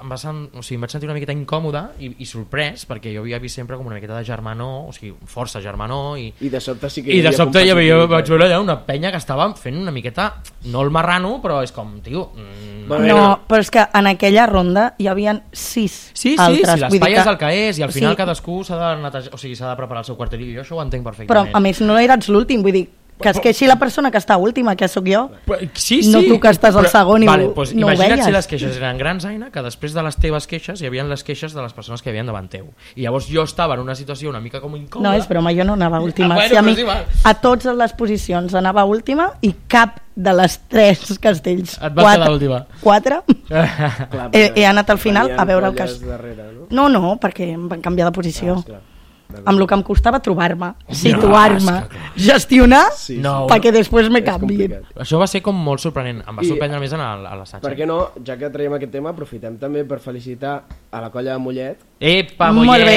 Speaker 2: sentir una miqueta incòmode i sorprès perquè jo havia vist sempre com una miqueta de germanor, o sigui, força germanor i
Speaker 1: I de sobte sí que
Speaker 2: de sobte jo
Speaker 1: competitivitat.
Speaker 2: vaig veure allà una penya que estava fent una miqueta, no el marrano, però és com, tio...
Speaker 1: Bueno,
Speaker 3: No, però és que en aquella ronda hi havia 6
Speaker 2: Sí,
Speaker 3: altres.
Speaker 2: si
Speaker 3: vull
Speaker 2: l'espai
Speaker 3: dir
Speaker 2: és el que és i al final
Speaker 3: sí,
Speaker 2: cadascú s'ha de netejar, o sigui, s'ha de preparar el seu quarter i jo això ho entenc
Speaker 3: Però
Speaker 2: perfectament.
Speaker 3: a més no eres l'últim, vull dir, que es queixi la persona que està última, que sóc jo.
Speaker 2: Sí,
Speaker 3: No tu que estàs al segon i
Speaker 2: doncs
Speaker 3: no ho
Speaker 2: imagina't
Speaker 3: veies.
Speaker 2: si les queixes eren grans, Aina, que després de les teves queixes hi havia les queixes de les persones que hi havia davant teu. I llavors jo estava en una situació una mica com incòmoda.
Speaker 3: No, és broma, jo no anava última.
Speaker 2: Bueno,
Speaker 3: Si a
Speaker 2: però
Speaker 3: mi,
Speaker 2: és igual.
Speaker 3: a totes les posicions anava última i cap de les 3 castells,
Speaker 2: Et vas quedar última.
Speaker 3: 4,
Speaker 1: Clar,
Speaker 3: he anat al final
Speaker 1: venien
Speaker 3: a veure el que...
Speaker 1: colles darrere, no?
Speaker 3: No, perquè em van canviar de posició.
Speaker 1: Clar.
Speaker 3: Amb el que em costava trobar-me, situar-me,
Speaker 2: és que clar.
Speaker 3: gestionar,
Speaker 1: Sí,
Speaker 2: No.
Speaker 3: perquè després me
Speaker 1: És
Speaker 3: canviïn.
Speaker 1: complicat.
Speaker 2: Això va ser com molt sorprenent. Em va
Speaker 1: I-
Speaker 2: sorprendre més a l'assaig.
Speaker 1: Per què no, ja que traiem aquest tema, aprofitem també per felicitar a la colla de Mollet,
Speaker 2: Epa,
Speaker 3: Molt
Speaker 2: Mollet!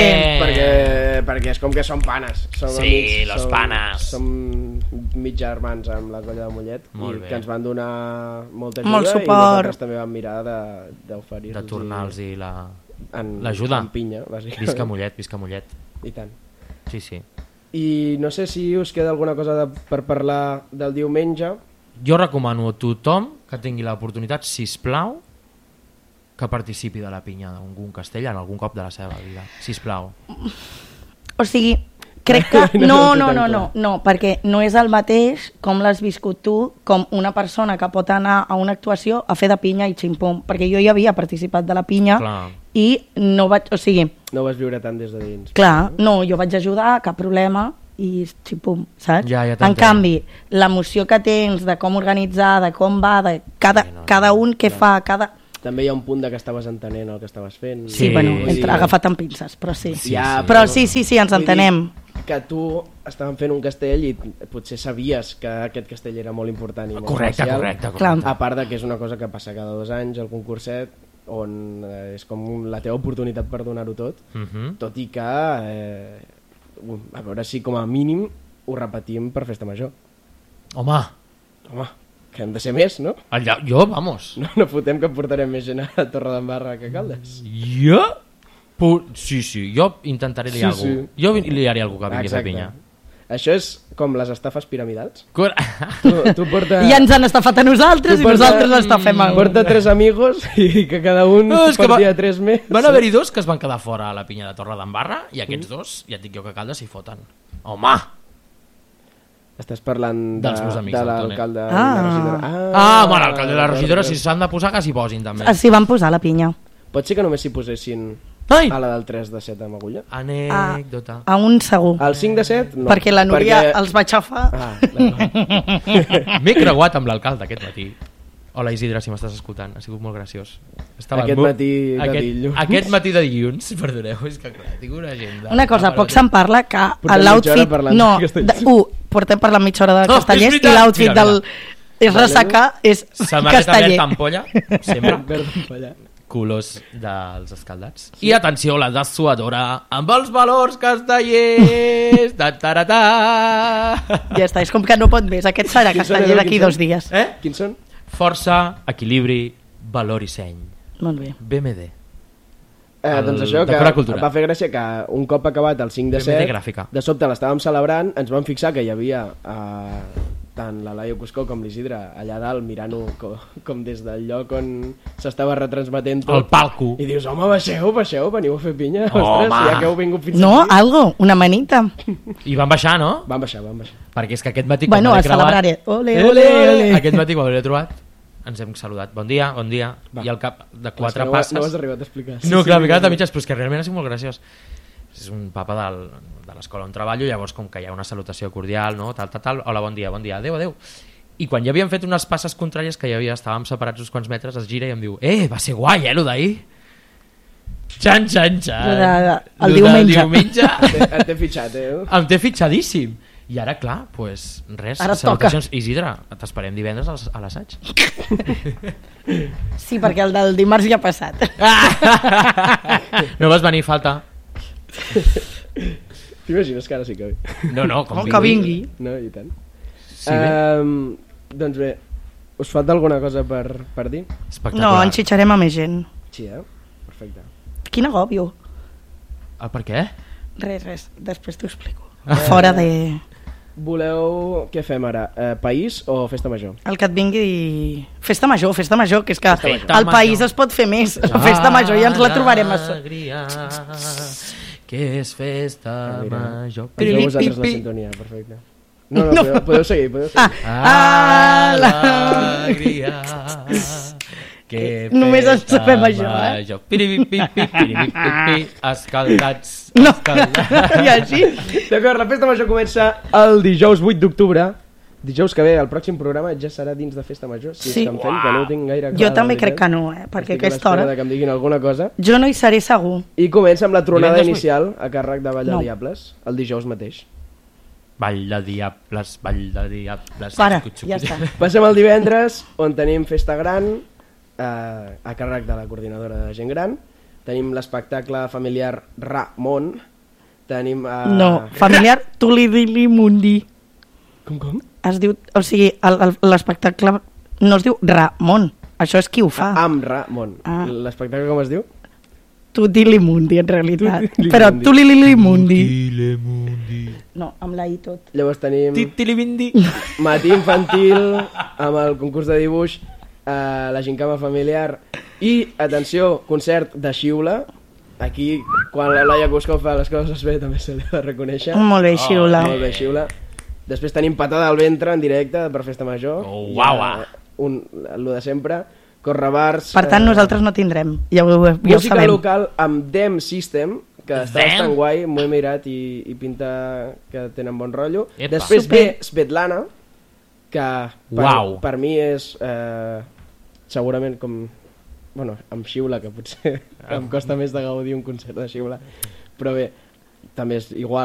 Speaker 3: bé,
Speaker 1: perquè és com que som panes. Som
Speaker 2: Sí,
Speaker 1: amics,
Speaker 2: los
Speaker 1: som,
Speaker 2: panes.
Speaker 1: Som mig germans amb la colla de Mollet
Speaker 2: Molt
Speaker 1: i
Speaker 2: bé.
Speaker 1: que ens van donar molta ajuda
Speaker 3: Molt
Speaker 1: i
Speaker 3: suport.
Speaker 1: nosaltres també vam mirar d'oferir-los
Speaker 2: De tornar-los la...
Speaker 1: en
Speaker 2: l'ajuda.
Speaker 1: en pinya, bàsicament.
Speaker 2: Visca Mollet, visca Mollet.
Speaker 1: I tant.
Speaker 2: Sí.
Speaker 1: I no sé si us queda alguna cosa per parlar del diumenge.
Speaker 2: Jo recomano a tothom que tingui l'oportunitat, sisplau, que participi de la pinya d'algun castell en algun cop de la seva vida. Sisplau.
Speaker 3: O sigui, crec que... No, perquè no és el mateix com l'has viscut tu com una persona que pot anar a una actuació a fer de pinya i ximpum, perquè jo ja havia participat de la pinya
Speaker 2: Clar.
Speaker 3: i no vaig... O sigui,
Speaker 1: No ho vas viure tant des de dins.
Speaker 3: clar, no, jo vaig ajudar, cap problema, i ximpum, saps?
Speaker 2: Ja
Speaker 3: En
Speaker 2: t'entenc.
Speaker 3: canvi, l'emoció que tens de com organitzar, de com va, de cada un què fa, cada...
Speaker 1: També hi ha un punt de que estaves entenent el que estaves fent.
Speaker 3: Sí,
Speaker 2: Sí.
Speaker 3: bueno,
Speaker 1: Vull dir,
Speaker 3: agafat amb pinces, però sí.
Speaker 1: Ja,
Speaker 3: Però sí, ens
Speaker 1: vull dir
Speaker 3: entenem.
Speaker 1: que tu estaven fent un castell i potser sabies que aquest castell era molt important i molt especial.
Speaker 3: Clar.
Speaker 1: A part de que és una cosa que passa cada 2 anys al concurset, on és com la teva oportunitat per donar-ho tot, tot i que a veure si com a mínim ho repetim per Festa Major.
Speaker 2: Home,
Speaker 1: que hem de ser més, no?
Speaker 2: jo, vamos.
Speaker 1: No fotem que portarem més gent a Torredembarra que a Caldes.
Speaker 2: Jo? Sí, jo intentaré liar algú. Jo liaré algú que vingui a fer pinya.
Speaker 1: Això és com les estafes piramidals.
Speaker 2: Tu
Speaker 1: porta...
Speaker 3: I ens han estafat a nosaltres i nosaltres estafem a algú.
Speaker 1: Porta 3 amigos i que cada un portia 3 més.
Speaker 2: Van haver-hi 2 que es van quedar fora a la pinya de Torredembarra i aquests 2, ja et dic jo que a Caldes s'hi foten. Home!
Speaker 1: Estàs parlant
Speaker 2: dels meus amics
Speaker 1: de
Speaker 2: del
Speaker 1: l'alcalde i la regidora.
Speaker 2: Bueno, l'alcalde i la regidora, si s'han de posar, que s'hi posin també.
Speaker 3: S'hi van posar la pinya.
Speaker 1: Pot ser que només s'hi posessin
Speaker 2: Ai!
Speaker 1: a la del 3 de 7 amb agulla?
Speaker 2: Anècdota.
Speaker 3: A un segur.
Speaker 1: Al 5 de 7 no.
Speaker 3: Perquè la Núria els va xafar.
Speaker 2: M'he creuat amb l'alcalde aquest matí. Hola Isidre, si m'estàs escoltant, ha sigut molt graciós.
Speaker 1: Aquest matí de dilluns.
Speaker 2: Aquest matí de dilluns, perdoneu, és que clar, tinc una agenda.
Speaker 3: Una cosa, poc se'n parla que
Speaker 1: Portem
Speaker 3: l'outfit...
Speaker 1: mitja hora parlant
Speaker 3: No,
Speaker 1: de Castellers.
Speaker 3: portem parlant mitja hora de
Speaker 2: No,
Speaker 3: Castellers
Speaker 2: és
Speaker 3: i
Speaker 2: veritat.
Speaker 3: l'outfit
Speaker 2: Mira,
Speaker 3: del RSK és
Speaker 2: Samarreta
Speaker 3: casteller.
Speaker 2: verda ampolla, sempre.
Speaker 1: Verd ampolla.
Speaker 2: Colors dels escaldats. Sí. I atenció, la dessuadora amb els valors castellers. Ta-ta-ra-ta.
Speaker 3: Ja està, és com que no pot més. Aquest serà
Speaker 1: Quins són,
Speaker 3: casteller
Speaker 1: Edu,
Speaker 3: d'aquí
Speaker 1: quins
Speaker 3: 2 dies.
Speaker 1: Quins són?
Speaker 2: Força, equilibri, valor i seny.
Speaker 3: Molt bé.
Speaker 2: BMD.
Speaker 1: Doncs això, que
Speaker 2: Decora Cultura.
Speaker 1: va fer gràcia que un cop acabat el 5 de
Speaker 2: BMD
Speaker 1: 7,
Speaker 2: gràfica.
Speaker 1: de sobte l'estàvem celebrant, ens vam fixar que hi havia tant la Laia Cuscó com l'Isidre allà dalt mirant-ho com des del lloc on s'estava retransmetent tot.
Speaker 2: El palco.
Speaker 1: I dius, home, baixeu, veniu a fer pinya.
Speaker 2: Home.
Speaker 1: Ostres, ja que heu vingut fins
Speaker 3: No,
Speaker 1: aquí.
Speaker 3: algo, una manita.
Speaker 2: I van baixar, no?
Speaker 1: Van baixar.
Speaker 2: Perquè és que aquest matí...
Speaker 3: Bueno,
Speaker 2: quan
Speaker 3: a
Speaker 2: m'he creuat-
Speaker 3: celebraré. Ole, ole, ole.
Speaker 2: Aquest matí quan l'he trobat ens hem saludat. Bon dia.
Speaker 1: Va.
Speaker 2: I al cap de
Speaker 1: Però
Speaker 2: 4
Speaker 1: no
Speaker 2: passes...
Speaker 1: ho has arribat a explicar.
Speaker 2: No, clar, m'he quedat a mitges, però és que realment ha sigut molt graciós. És un papa de l'escola on treballo, llavors com que hi ha una salutació cordial, no? Tal, hola, bon dia, adeu. I quan ja havíem fet unes passes contràries que estàvem separats uns quants metres, es gira i em diu, va ser guai, lo d'ahir? Xan.
Speaker 3: El diumenge.
Speaker 1: Et té fitxat,
Speaker 2: Em té fitxadíssim. I ara, clar, doncs res,
Speaker 3: Ara
Speaker 2: salutacions. Isidre, t'esperem divendres a l'assaig.
Speaker 3: Sí, perquè el del dimarts ja ha passat.
Speaker 2: No vas venir, falta.
Speaker 1: T'imagines que ara sí que ve?
Speaker 2: No, com
Speaker 3: que vingui.
Speaker 1: No, i tant.
Speaker 2: Sí, bé.
Speaker 1: Doncs bé, us falta alguna cosa per dir?
Speaker 2: Espectacular.
Speaker 3: No, en xitxarem a més gent.
Speaker 1: Sí, perfecte.
Speaker 3: Quin agòbio.
Speaker 2: Per què?
Speaker 3: Res, després t'ho explico. Fora de...
Speaker 1: Voleu... Què fem ara? País o festa major?
Speaker 3: El que et vingui... Festa major, que és que
Speaker 2: Festa
Speaker 3: al país
Speaker 2: major.
Speaker 3: es pot fer més. La festa major ja ens la trobarem a
Speaker 2: Alegria, que és festa major.
Speaker 1: Poseu vosaltres la sintonia, perfecte. No, podeu seguir.
Speaker 2: Alegria, que
Speaker 3: només ens
Speaker 2: festa
Speaker 3: sabem això,
Speaker 2: major. Piripipipi, escaldats.
Speaker 3: No, i així.
Speaker 1: D'acord, la festa major comença el dijous 8 d'octubre. Dijous que ve, el pròxim programa ja serà dins de festa major. Si
Speaker 3: Sí.
Speaker 1: és que em fem, que no ho tinc gaire clar.
Speaker 3: Jo també
Speaker 1: la
Speaker 3: crec
Speaker 1: veritat.
Speaker 3: que no, perquè
Speaker 1: Estic a
Speaker 3: aquesta hora...
Speaker 1: l'espera de que em diguin alguna cosa.
Speaker 3: Jo no hi seré segur.
Speaker 1: I comença amb la tronada
Speaker 2: Divendres
Speaker 1: inicial a càrrec de Vall de
Speaker 3: No.
Speaker 1: Diables, el dijous mateix.
Speaker 2: Vall de diables.
Speaker 3: Para, ja està.
Speaker 1: Passem al divendres, on tenim festa gran, a càrrec de la coordinadora de gent gran. Tenim l'espectacle familiar Ramon. Tenim...
Speaker 3: No, familiar Tulidili Mundi.
Speaker 1: Com?
Speaker 3: Es diu, o sigui, l'espectacle no es diu Ramon, això és qui ho fa.
Speaker 1: Amb Ramon.
Speaker 3: Ah.
Speaker 1: L'espectacle com es diu?
Speaker 3: Tutilimundi, en realitat.
Speaker 1: Tutilimundi.
Speaker 3: Però Tulilimundi.
Speaker 2: Tilemundi.
Speaker 3: No, amb la I tot.
Speaker 1: Llavors tenim
Speaker 2: Titilibindi.
Speaker 1: matí infantil amb el concurs de dibuix, la gincama familiar i, atenció, concert de xiula. Aquí, quan la Laia Cuscó fa les coses bé, també se li ha de reconèixer.
Speaker 3: Molt bé, xiula.
Speaker 1: Molt bé, xiula. Després tenim patada al ventre en directe per festa major.
Speaker 2: Oh, uau.
Speaker 1: Lo de sempre. Correbars.
Speaker 3: Per tant, nosaltres no tindrem, ja ho
Speaker 1: Música
Speaker 3: sabem.
Speaker 1: local amb Dem System, que està
Speaker 2: Dem?
Speaker 1: bastant guai, m'ho he mirat i pinta que tenen bon rotllo.
Speaker 2: Epa.
Speaker 1: Després
Speaker 3: Super.
Speaker 1: ve Svetlana, que
Speaker 2: Uau.
Speaker 1: per mi és segurament com... Bueno, amb xiula, que potser em costa més de gaudir un concert de xiula. Però bé, també és igual.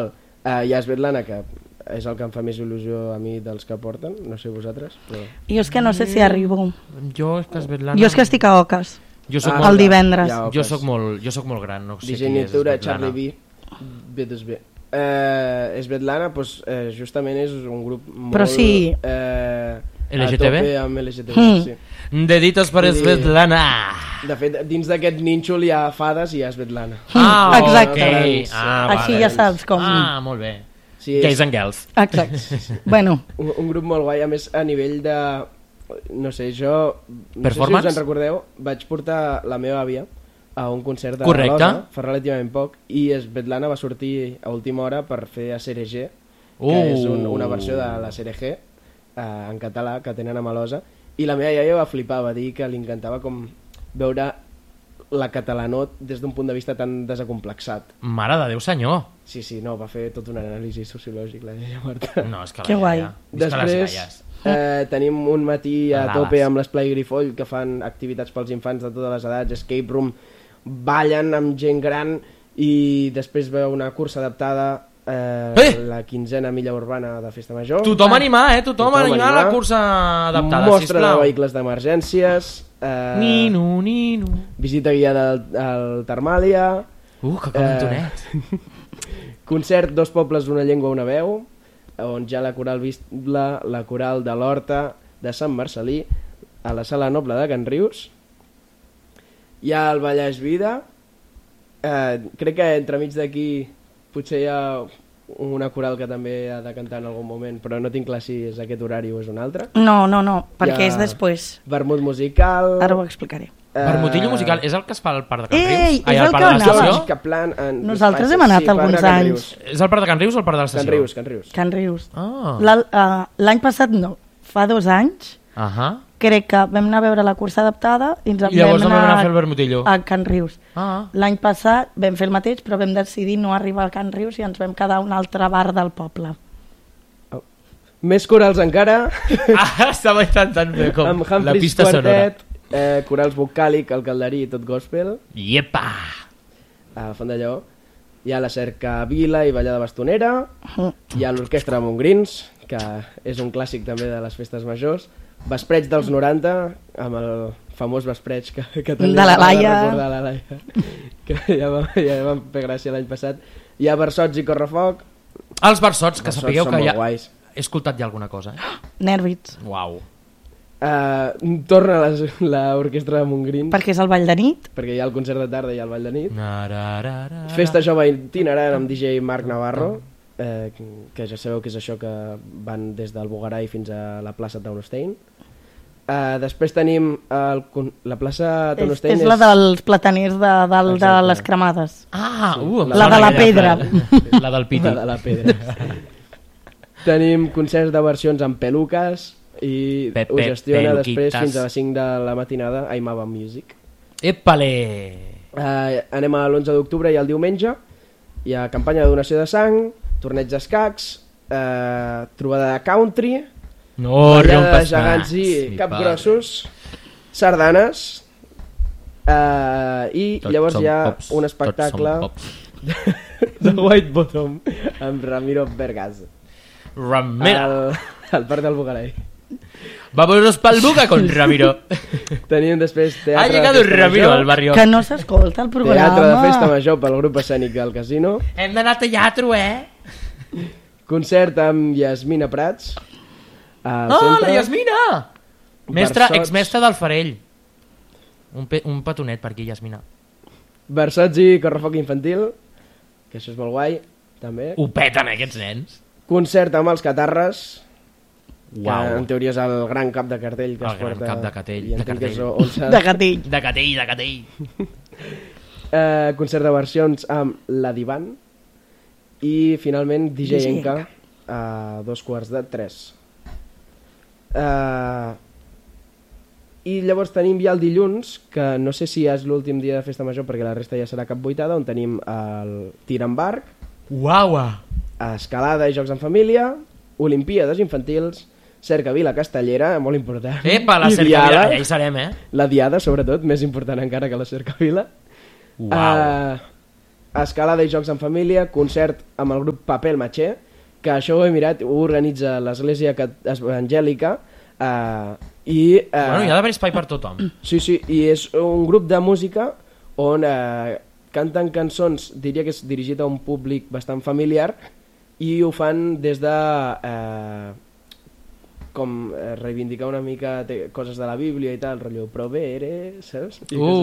Speaker 1: Hi ha Svetlana, que és el que em fa més il·lusió a mi dels que porten, no sé vosaltres, però...
Speaker 3: Jo és que no sé si arribo.
Speaker 2: Jo és que Svetlana...
Speaker 3: Jo és que estic a Oques,
Speaker 2: Jo soc
Speaker 3: el divendres.
Speaker 1: Ja,
Speaker 2: jo soc molt gran, no sé
Speaker 1: DJ
Speaker 2: qui és
Speaker 1: Natura,
Speaker 2: Svetlana.
Speaker 1: Charlie B, B2B. Svetlana, doncs, justament és un grup molt...
Speaker 3: Però sí.
Speaker 2: LGTB?
Speaker 1: A tope amb LGTB, sí.
Speaker 2: Deditos per Svetlana.
Speaker 1: De fet, dins d'aquest nínxol hi ha fades i hi ha Svetlana.
Speaker 3: Exacte.
Speaker 2: Okay.
Speaker 3: Així ja saps com.
Speaker 2: Molt bé.
Speaker 1: Sí,
Speaker 2: Gays and girls.
Speaker 3: Exacte. Bueno,
Speaker 1: un grup molt guai, a més a nivell de... No sé, jo... No
Speaker 2: Performance?
Speaker 1: sé si us en recordeu, vaig portar la meva àvia a un concert de
Speaker 2: Correcte.
Speaker 1: Losa, fa relativament poc, i Svetlana va sortir a última hora per fer a Cereger, que és una versió de la Cereger en català que tenen a Malosa, i la meva iaia va flipar, va dir que li encantava com veure la catalanot des d'un punt de vista tan desacomplexat.
Speaker 2: Mare de Déu senyor.
Speaker 1: Sí, sí, no, va fer tot un anàlisi sociològic la iaia Marta.
Speaker 2: No, és que
Speaker 3: Que guai.
Speaker 1: Després tenim un matí a
Speaker 2: Lades.
Speaker 1: tope amb l'Esplai Grifoll, que fan activitats pels infants de totes les edats, escape room, ballen amb gent gran, i després veu una cursa adaptada, la 15a milla urbana de Festa Major.
Speaker 2: Tothom animar, Tothom animar a la cursa adaptada,
Speaker 1: Mostra
Speaker 2: sisplau.
Speaker 1: de vehicles d'emergències,
Speaker 2: Nino.
Speaker 1: visita guiada al Termàlia,
Speaker 2: Que calentonet.
Speaker 1: concert Dos pobles, una llengua, una veu, on ja la coral Vistla, la coral de l'Horta, de Sant Marcelí, a la Sala Noble de Can Rius. Hi ha el Ballaix Vida. Crec que entremig d'aquí potser hi ha una coral que també ha de cantar en algun moment, però no tinc clar si és aquest horari o és un altre.
Speaker 3: no, perquè
Speaker 1: Ja.
Speaker 3: és després.
Speaker 1: Vermut musical.
Speaker 3: Ara ho explicaré.
Speaker 2: Vermutillo musical, és el que es fa al Parc de Can Rius?
Speaker 3: Ei, és
Speaker 2: Ai,
Speaker 3: el
Speaker 2: al Parc
Speaker 3: que
Speaker 2: de l'Estació?
Speaker 3: anava.
Speaker 1: Caplan,
Speaker 3: Nosaltres hem anat alguns
Speaker 1: Parc de Can
Speaker 3: anys.
Speaker 1: Rius.
Speaker 2: És el Parc de Can Rius o el Parc de l'Estació?
Speaker 1: Can Rius, Can Rius.
Speaker 3: Can Rius.
Speaker 2: Ah.
Speaker 3: L'any passat no, fa 2 anys, crec que vam anar a veure la cursa adaptada i ens
Speaker 2: I llavors vam anar a fer el vermutillo.
Speaker 3: a Can Rius.
Speaker 2: Ah.
Speaker 3: L'any passat vam fer el mateix, però vam decidir no arribar a Can Rius i ens vam quedar a un altre bar del poble.
Speaker 1: Més corals encara.
Speaker 2: Estava intentant fer com
Speaker 1: Amb
Speaker 2: la
Speaker 1: Humphreys
Speaker 2: pista sonora.
Speaker 1: Quartet, corals vocàlic, el calderí i tot gospel.
Speaker 2: Iepa!
Speaker 1: A Font de Lleó. Hi ha la Cercavila i Ballada Bastonera. Hi ha l'Orquestra de Montgrins, que és un clàssic també de les festes majors. Vespreig dels 90, amb el famós vespreig que també
Speaker 3: De la Laia.
Speaker 1: va recordar la Laia, que ja vam fer gràcia l'any passat. Hi ha Versots i Correfoc.
Speaker 2: Els versots, que
Speaker 1: Versots
Speaker 2: sapigueu
Speaker 1: són
Speaker 2: que
Speaker 1: molt
Speaker 2: ja...
Speaker 1: guais.
Speaker 2: He escoltat ja alguna cosa,
Speaker 3: Nervis,
Speaker 2: Uau.
Speaker 1: Torna l'Orquestra de Montgrins,
Speaker 3: perquè és el ball de nit.
Speaker 1: perquè hi ha el concert de tarda i el ball de nit.
Speaker 2: Nararara.
Speaker 1: Festa jove itinerant amb DJ Marc Navarro, que ja sabeu que és això que van des del Bugarai fins a la plaça Taunstein. Després tenim la plaça Taunstein.
Speaker 3: És la dels plataners de dalt de
Speaker 1: Exacte.
Speaker 3: les cremades.
Speaker 2: Em
Speaker 3: La
Speaker 2: sona
Speaker 3: de la
Speaker 2: aquella
Speaker 3: pedra.
Speaker 2: frase. La del piti.
Speaker 1: La de la pedra. Tenim concerts de versions amb peluques i ho gestiona després
Speaker 2: peluquitas.
Speaker 1: fins a les 5 de la matinada a Imava Music.
Speaker 2: Epale!
Speaker 1: Anem a l'11 d'octubre i el diumenge. Hi ha campanya de donació de sang, torneig d'escacs, trobada de country,
Speaker 2: No
Speaker 1: ballada de
Speaker 2: rompes
Speaker 1: gegants i
Speaker 2: mi
Speaker 1: capgrossos, sardanes, i llavors hi ha un espectacle de White Bottom amb Ramiro Vergas
Speaker 2: Ramiro.
Speaker 1: al Parc del Bugarai.
Speaker 2: Vámonos pa'l Buga con Ramiro.
Speaker 1: Tenim després
Speaker 2: Ha
Speaker 1: teatre
Speaker 2: llegado
Speaker 1: de festa
Speaker 2: Ramiro
Speaker 1: major,
Speaker 2: al barrio.
Speaker 3: Que no s'escolta el programa.
Speaker 1: teatre de festa major pel grup escènic del Casino,
Speaker 2: Hem d'anar a teatro,
Speaker 1: concert amb Yasmina Prats al
Speaker 2: Ah,
Speaker 1: centre.
Speaker 2: la Yasmina! Mestra,
Speaker 1: Versots.
Speaker 2: exmestra del Farell. Un petonet per aquí, Yasmina.
Speaker 1: Versots i Correfoc infantil, que això és molt guai, també.
Speaker 2: Ho peten, aquests nens.
Speaker 1: Concert amb els Catarres, que
Speaker 2: Uau.
Speaker 1: en teoria és el gran cap de cartell que
Speaker 2: El
Speaker 1: es
Speaker 2: gran
Speaker 1: porta.
Speaker 2: cap de cartell,
Speaker 1: i en
Speaker 2: de
Speaker 1: tinc
Speaker 2: cartell.
Speaker 1: on s'ha-
Speaker 3: De gatell.
Speaker 2: De catell, de catell.
Speaker 1: Concert de versions amb la Divan i finalment DJ
Speaker 3: DJ
Speaker 1: Enca a 2:45. I llavors tenim ja el dilluns, que no sé si és l'últim dia de festa major perquè la resta ja serà cap vuitada, on tenim el tir amb barc,
Speaker 2: Uau!
Speaker 1: escalada i jocs en família, olimpíades infantils, cercavila castellera, molt important.
Speaker 2: Epa, la
Speaker 1: i
Speaker 2: cercavila,
Speaker 1: diada,
Speaker 2: allà hi serem,
Speaker 1: la diada, sobretot, més important encara que la cercavila.
Speaker 2: Uau.
Speaker 1: escalada i jocs en família, concert amb el grup Papel Maché, que això ho he mirat, ho organitza l'Església Evangèlica, i...
Speaker 2: Bueno, hi ha d'haver espai per tothom.
Speaker 1: Sí, i és un grup de música on canten cançons, diria que és dirigit a un públic bastant familiar, i ho fan des de reivindicar una mica coses de la Bíblia i tal, rotllo provere, saps?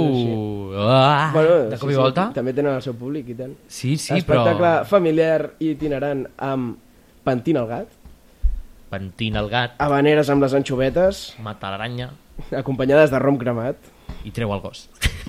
Speaker 2: De cop i volta?
Speaker 1: També tenen el seu públic i tal.
Speaker 2: Sí,
Speaker 1: Espectacle familiar i itinerant amb Pentina el gat.
Speaker 2: Pentina el gat.
Speaker 1: Habaneres amb les anxovetes.
Speaker 2: Mata l'aranya.
Speaker 1: Acompanyades de rom cremat.
Speaker 2: I treu el gos.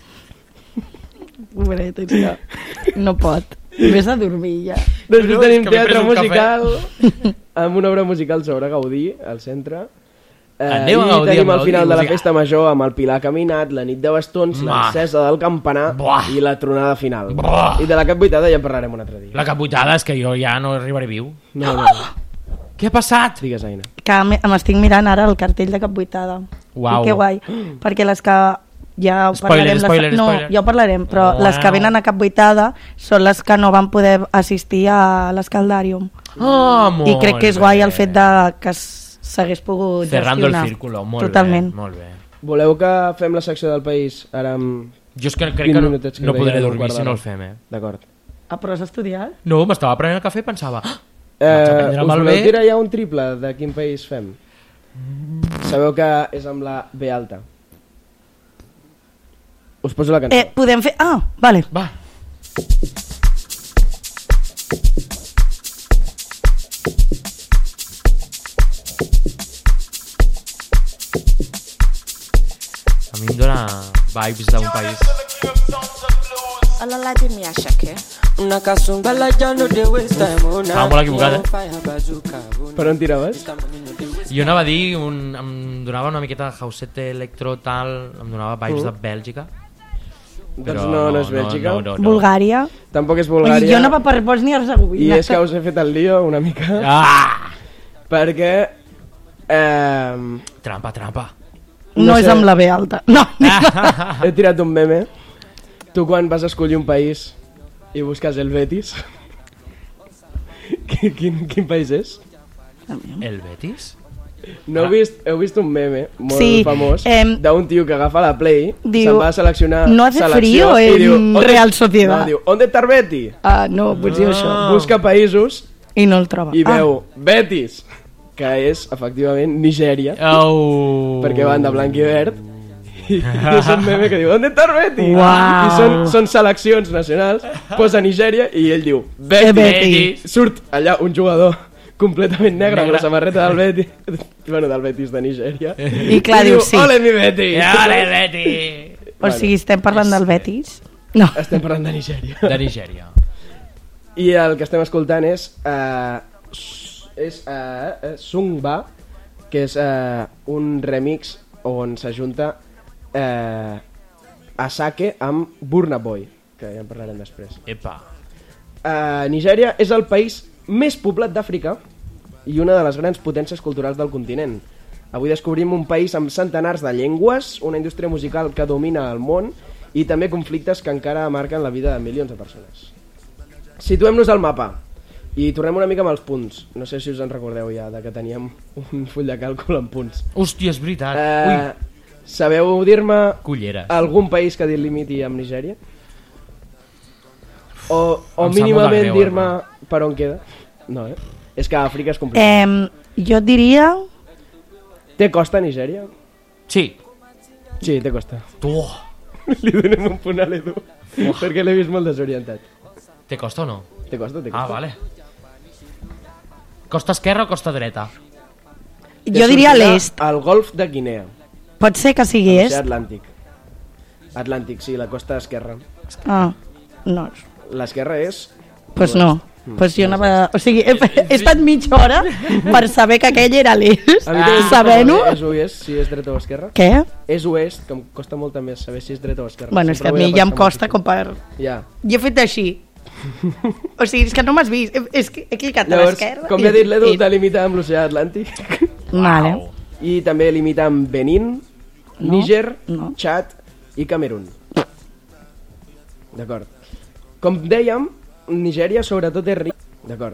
Speaker 3: Pobret, és que no pot. Vés a dormir ja.
Speaker 1: Després tenim teatre musical amb una obra musical sobre Gaudí al centre.
Speaker 2: Aneu a
Speaker 1: I
Speaker 2: Gaudí
Speaker 1: tenim
Speaker 2: amb
Speaker 1: al final
Speaker 2: Gaudí,
Speaker 1: de la festa major amb el Pilar Caminat, la nit de bastons, l'encesa del campanar i la tronada final. I de la capbuitada ja en parlarem un altre dia.
Speaker 2: La capbuitada és que jo ja no arribaré viu.
Speaker 1: No.
Speaker 2: Què ha passat?
Speaker 1: Digues, Aina.
Speaker 3: Que m'estic mirant ara el cartell de capbuitada.
Speaker 2: Uau.
Speaker 3: I que guai. Perquè les que... Ja ho parlarem.
Speaker 2: Spoiler.
Speaker 3: No, ja ho parlarem, però les que venen a capbuitada són les que no van poder assistir a l'Escaldàrium. I crec que és guai el fet de que s'hagués pogut
Speaker 2: Cerrando
Speaker 3: gestionar.
Speaker 2: el círculo, molt bé.
Speaker 1: Voleu que fem la secció del país ara amb...
Speaker 2: Jo és que crec que no podré dormir si no el fem,
Speaker 1: D'acord.
Speaker 3: Ah, però has estudiat?
Speaker 2: No, m'estava prenent el cafè i pensava...
Speaker 1: Us voleu tirar ja un triple de quin país fem? Sabeu que és amb la B alta. Us poso la cançó.
Speaker 3: Podem fer... Ah, vale.
Speaker 2: Va. A mi em dóna vibes d'un país. Estava molt equivocat,
Speaker 1: Per on tiraves?
Speaker 2: Jo anava a dir, em donava una miqueta de housette electro tal, em donava vibes de Bèlgica.
Speaker 1: Doncs no és Bèlgica.
Speaker 2: No.
Speaker 3: Bulgària.
Speaker 1: Tampoc és Bulgària.
Speaker 3: Jo anava per Bòsnia i Hercegovina.
Speaker 1: I és que us he fet el lío una mica. Perquè...
Speaker 2: Trampa.
Speaker 3: No és amb la B alta. No.
Speaker 1: He tirat un meme. Tu quan vas escollir un país i busques el Betis, quin país és?
Speaker 2: El Betis?
Speaker 1: No heu vist un meme molt famós d'un tio que agafa la Play, se'n va a seleccionar
Speaker 3: no hace frío en Real Sociedad.
Speaker 1: No, diu, ¿dónde está el Betis?
Speaker 3: No, pues diu això.
Speaker 1: Busca països
Speaker 3: i no el troba.
Speaker 1: I veu Betis, que és efectivament Nigèria, perquè van de blanc i verd, i és un meme que diu ¿dónde está el Betis? I són seleccions nacionals, posa Nigèria i ell diu Betis. Surt allà un jugador completament negre amb la samarreta del Betis, bueno, del Betis de Nigèria,
Speaker 3: i clar, diu sí,
Speaker 1: ole mi Betis,
Speaker 2: ole Betis.
Speaker 3: O sigui, estem parlant del Betis? No,
Speaker 1: estem parlant de Nigèria.
Speaker 2: De Nigèria.
Speaker 1: I el que estem escoltant és Sungba, que és un remix on s'ajunta Asake amb Burna Boy, que ja en parlarem després. Nigèria és el país més poblat d'Àfrica i una de les grans potències culturals del continent. Avui descobrim un país amb centenars de llengües, una indústria musical que domina el món i també conflictes que encara marquen la vida de milions de persones. Situem-nos al mapa i tornem una mica amb els punts. No sé si us en recordeu ja de que teníem un full de càlcul amb punts.
Speaker 2: Hòstia, és veritat.
Speaker 1: Sabeu dir-me
Speaker 2: Culleres.
Speaker 1: algun país que delimiti amb Nigèria? O mínimament dir-me per on queda? No, és que Àfrica és complicat.
Speaker 3: Jo diria...
Speaker 1: Té costa Nigèria?
Speaker 2: Sí.
Speaker 1: Sí, té costa.
Speaker 2: Li
Speaker 1: donem un punt a l'Edu, perquè l'he vist molt desorientat.
Speaker 2: Té costa o no?
Speaker 1: Té costa.
Speaker 2: Vale. Costa esquerra o costa dreta?
Speaker 3: Jo diria l'est.
Speaker 1: Al golf de Guinea.
Speaker 3: Pot ser que sigui est?
Speaker 1: Atlàntic. Atlàntic, sí, la costa esquerra.
Speaker 3: No.
Speaker 1: L'esquerra és...
Speaker 3: Pues no. Pues jo anava... O sigui, he estat mitja hora per saber que aquell era l'est, sabent-ho.
Speaker 1: És oest, si és dreta o esquerra?
Speaker 3: Què?
Speaker 1: És oest, que em costa molt més saber si és dreta o esquerra.
Speaker 3: Bueno, és que a mi ja em costa com per...
Speaker 1: Ja.
Speaker 3: I he fet així. O sigui, és que no m'has vist. És que he clicat a l'esquerra.
Speaker 1: Com ja ha dit l'Edu, delimita amb l'oceà Atlàntic.
Speaker 3: Vale.
Speaker 1: I també limita amb Benín, Níger, Txad i Camerún. D'acord. Com dèiem, Nigèria sobretot és ric, d'acord,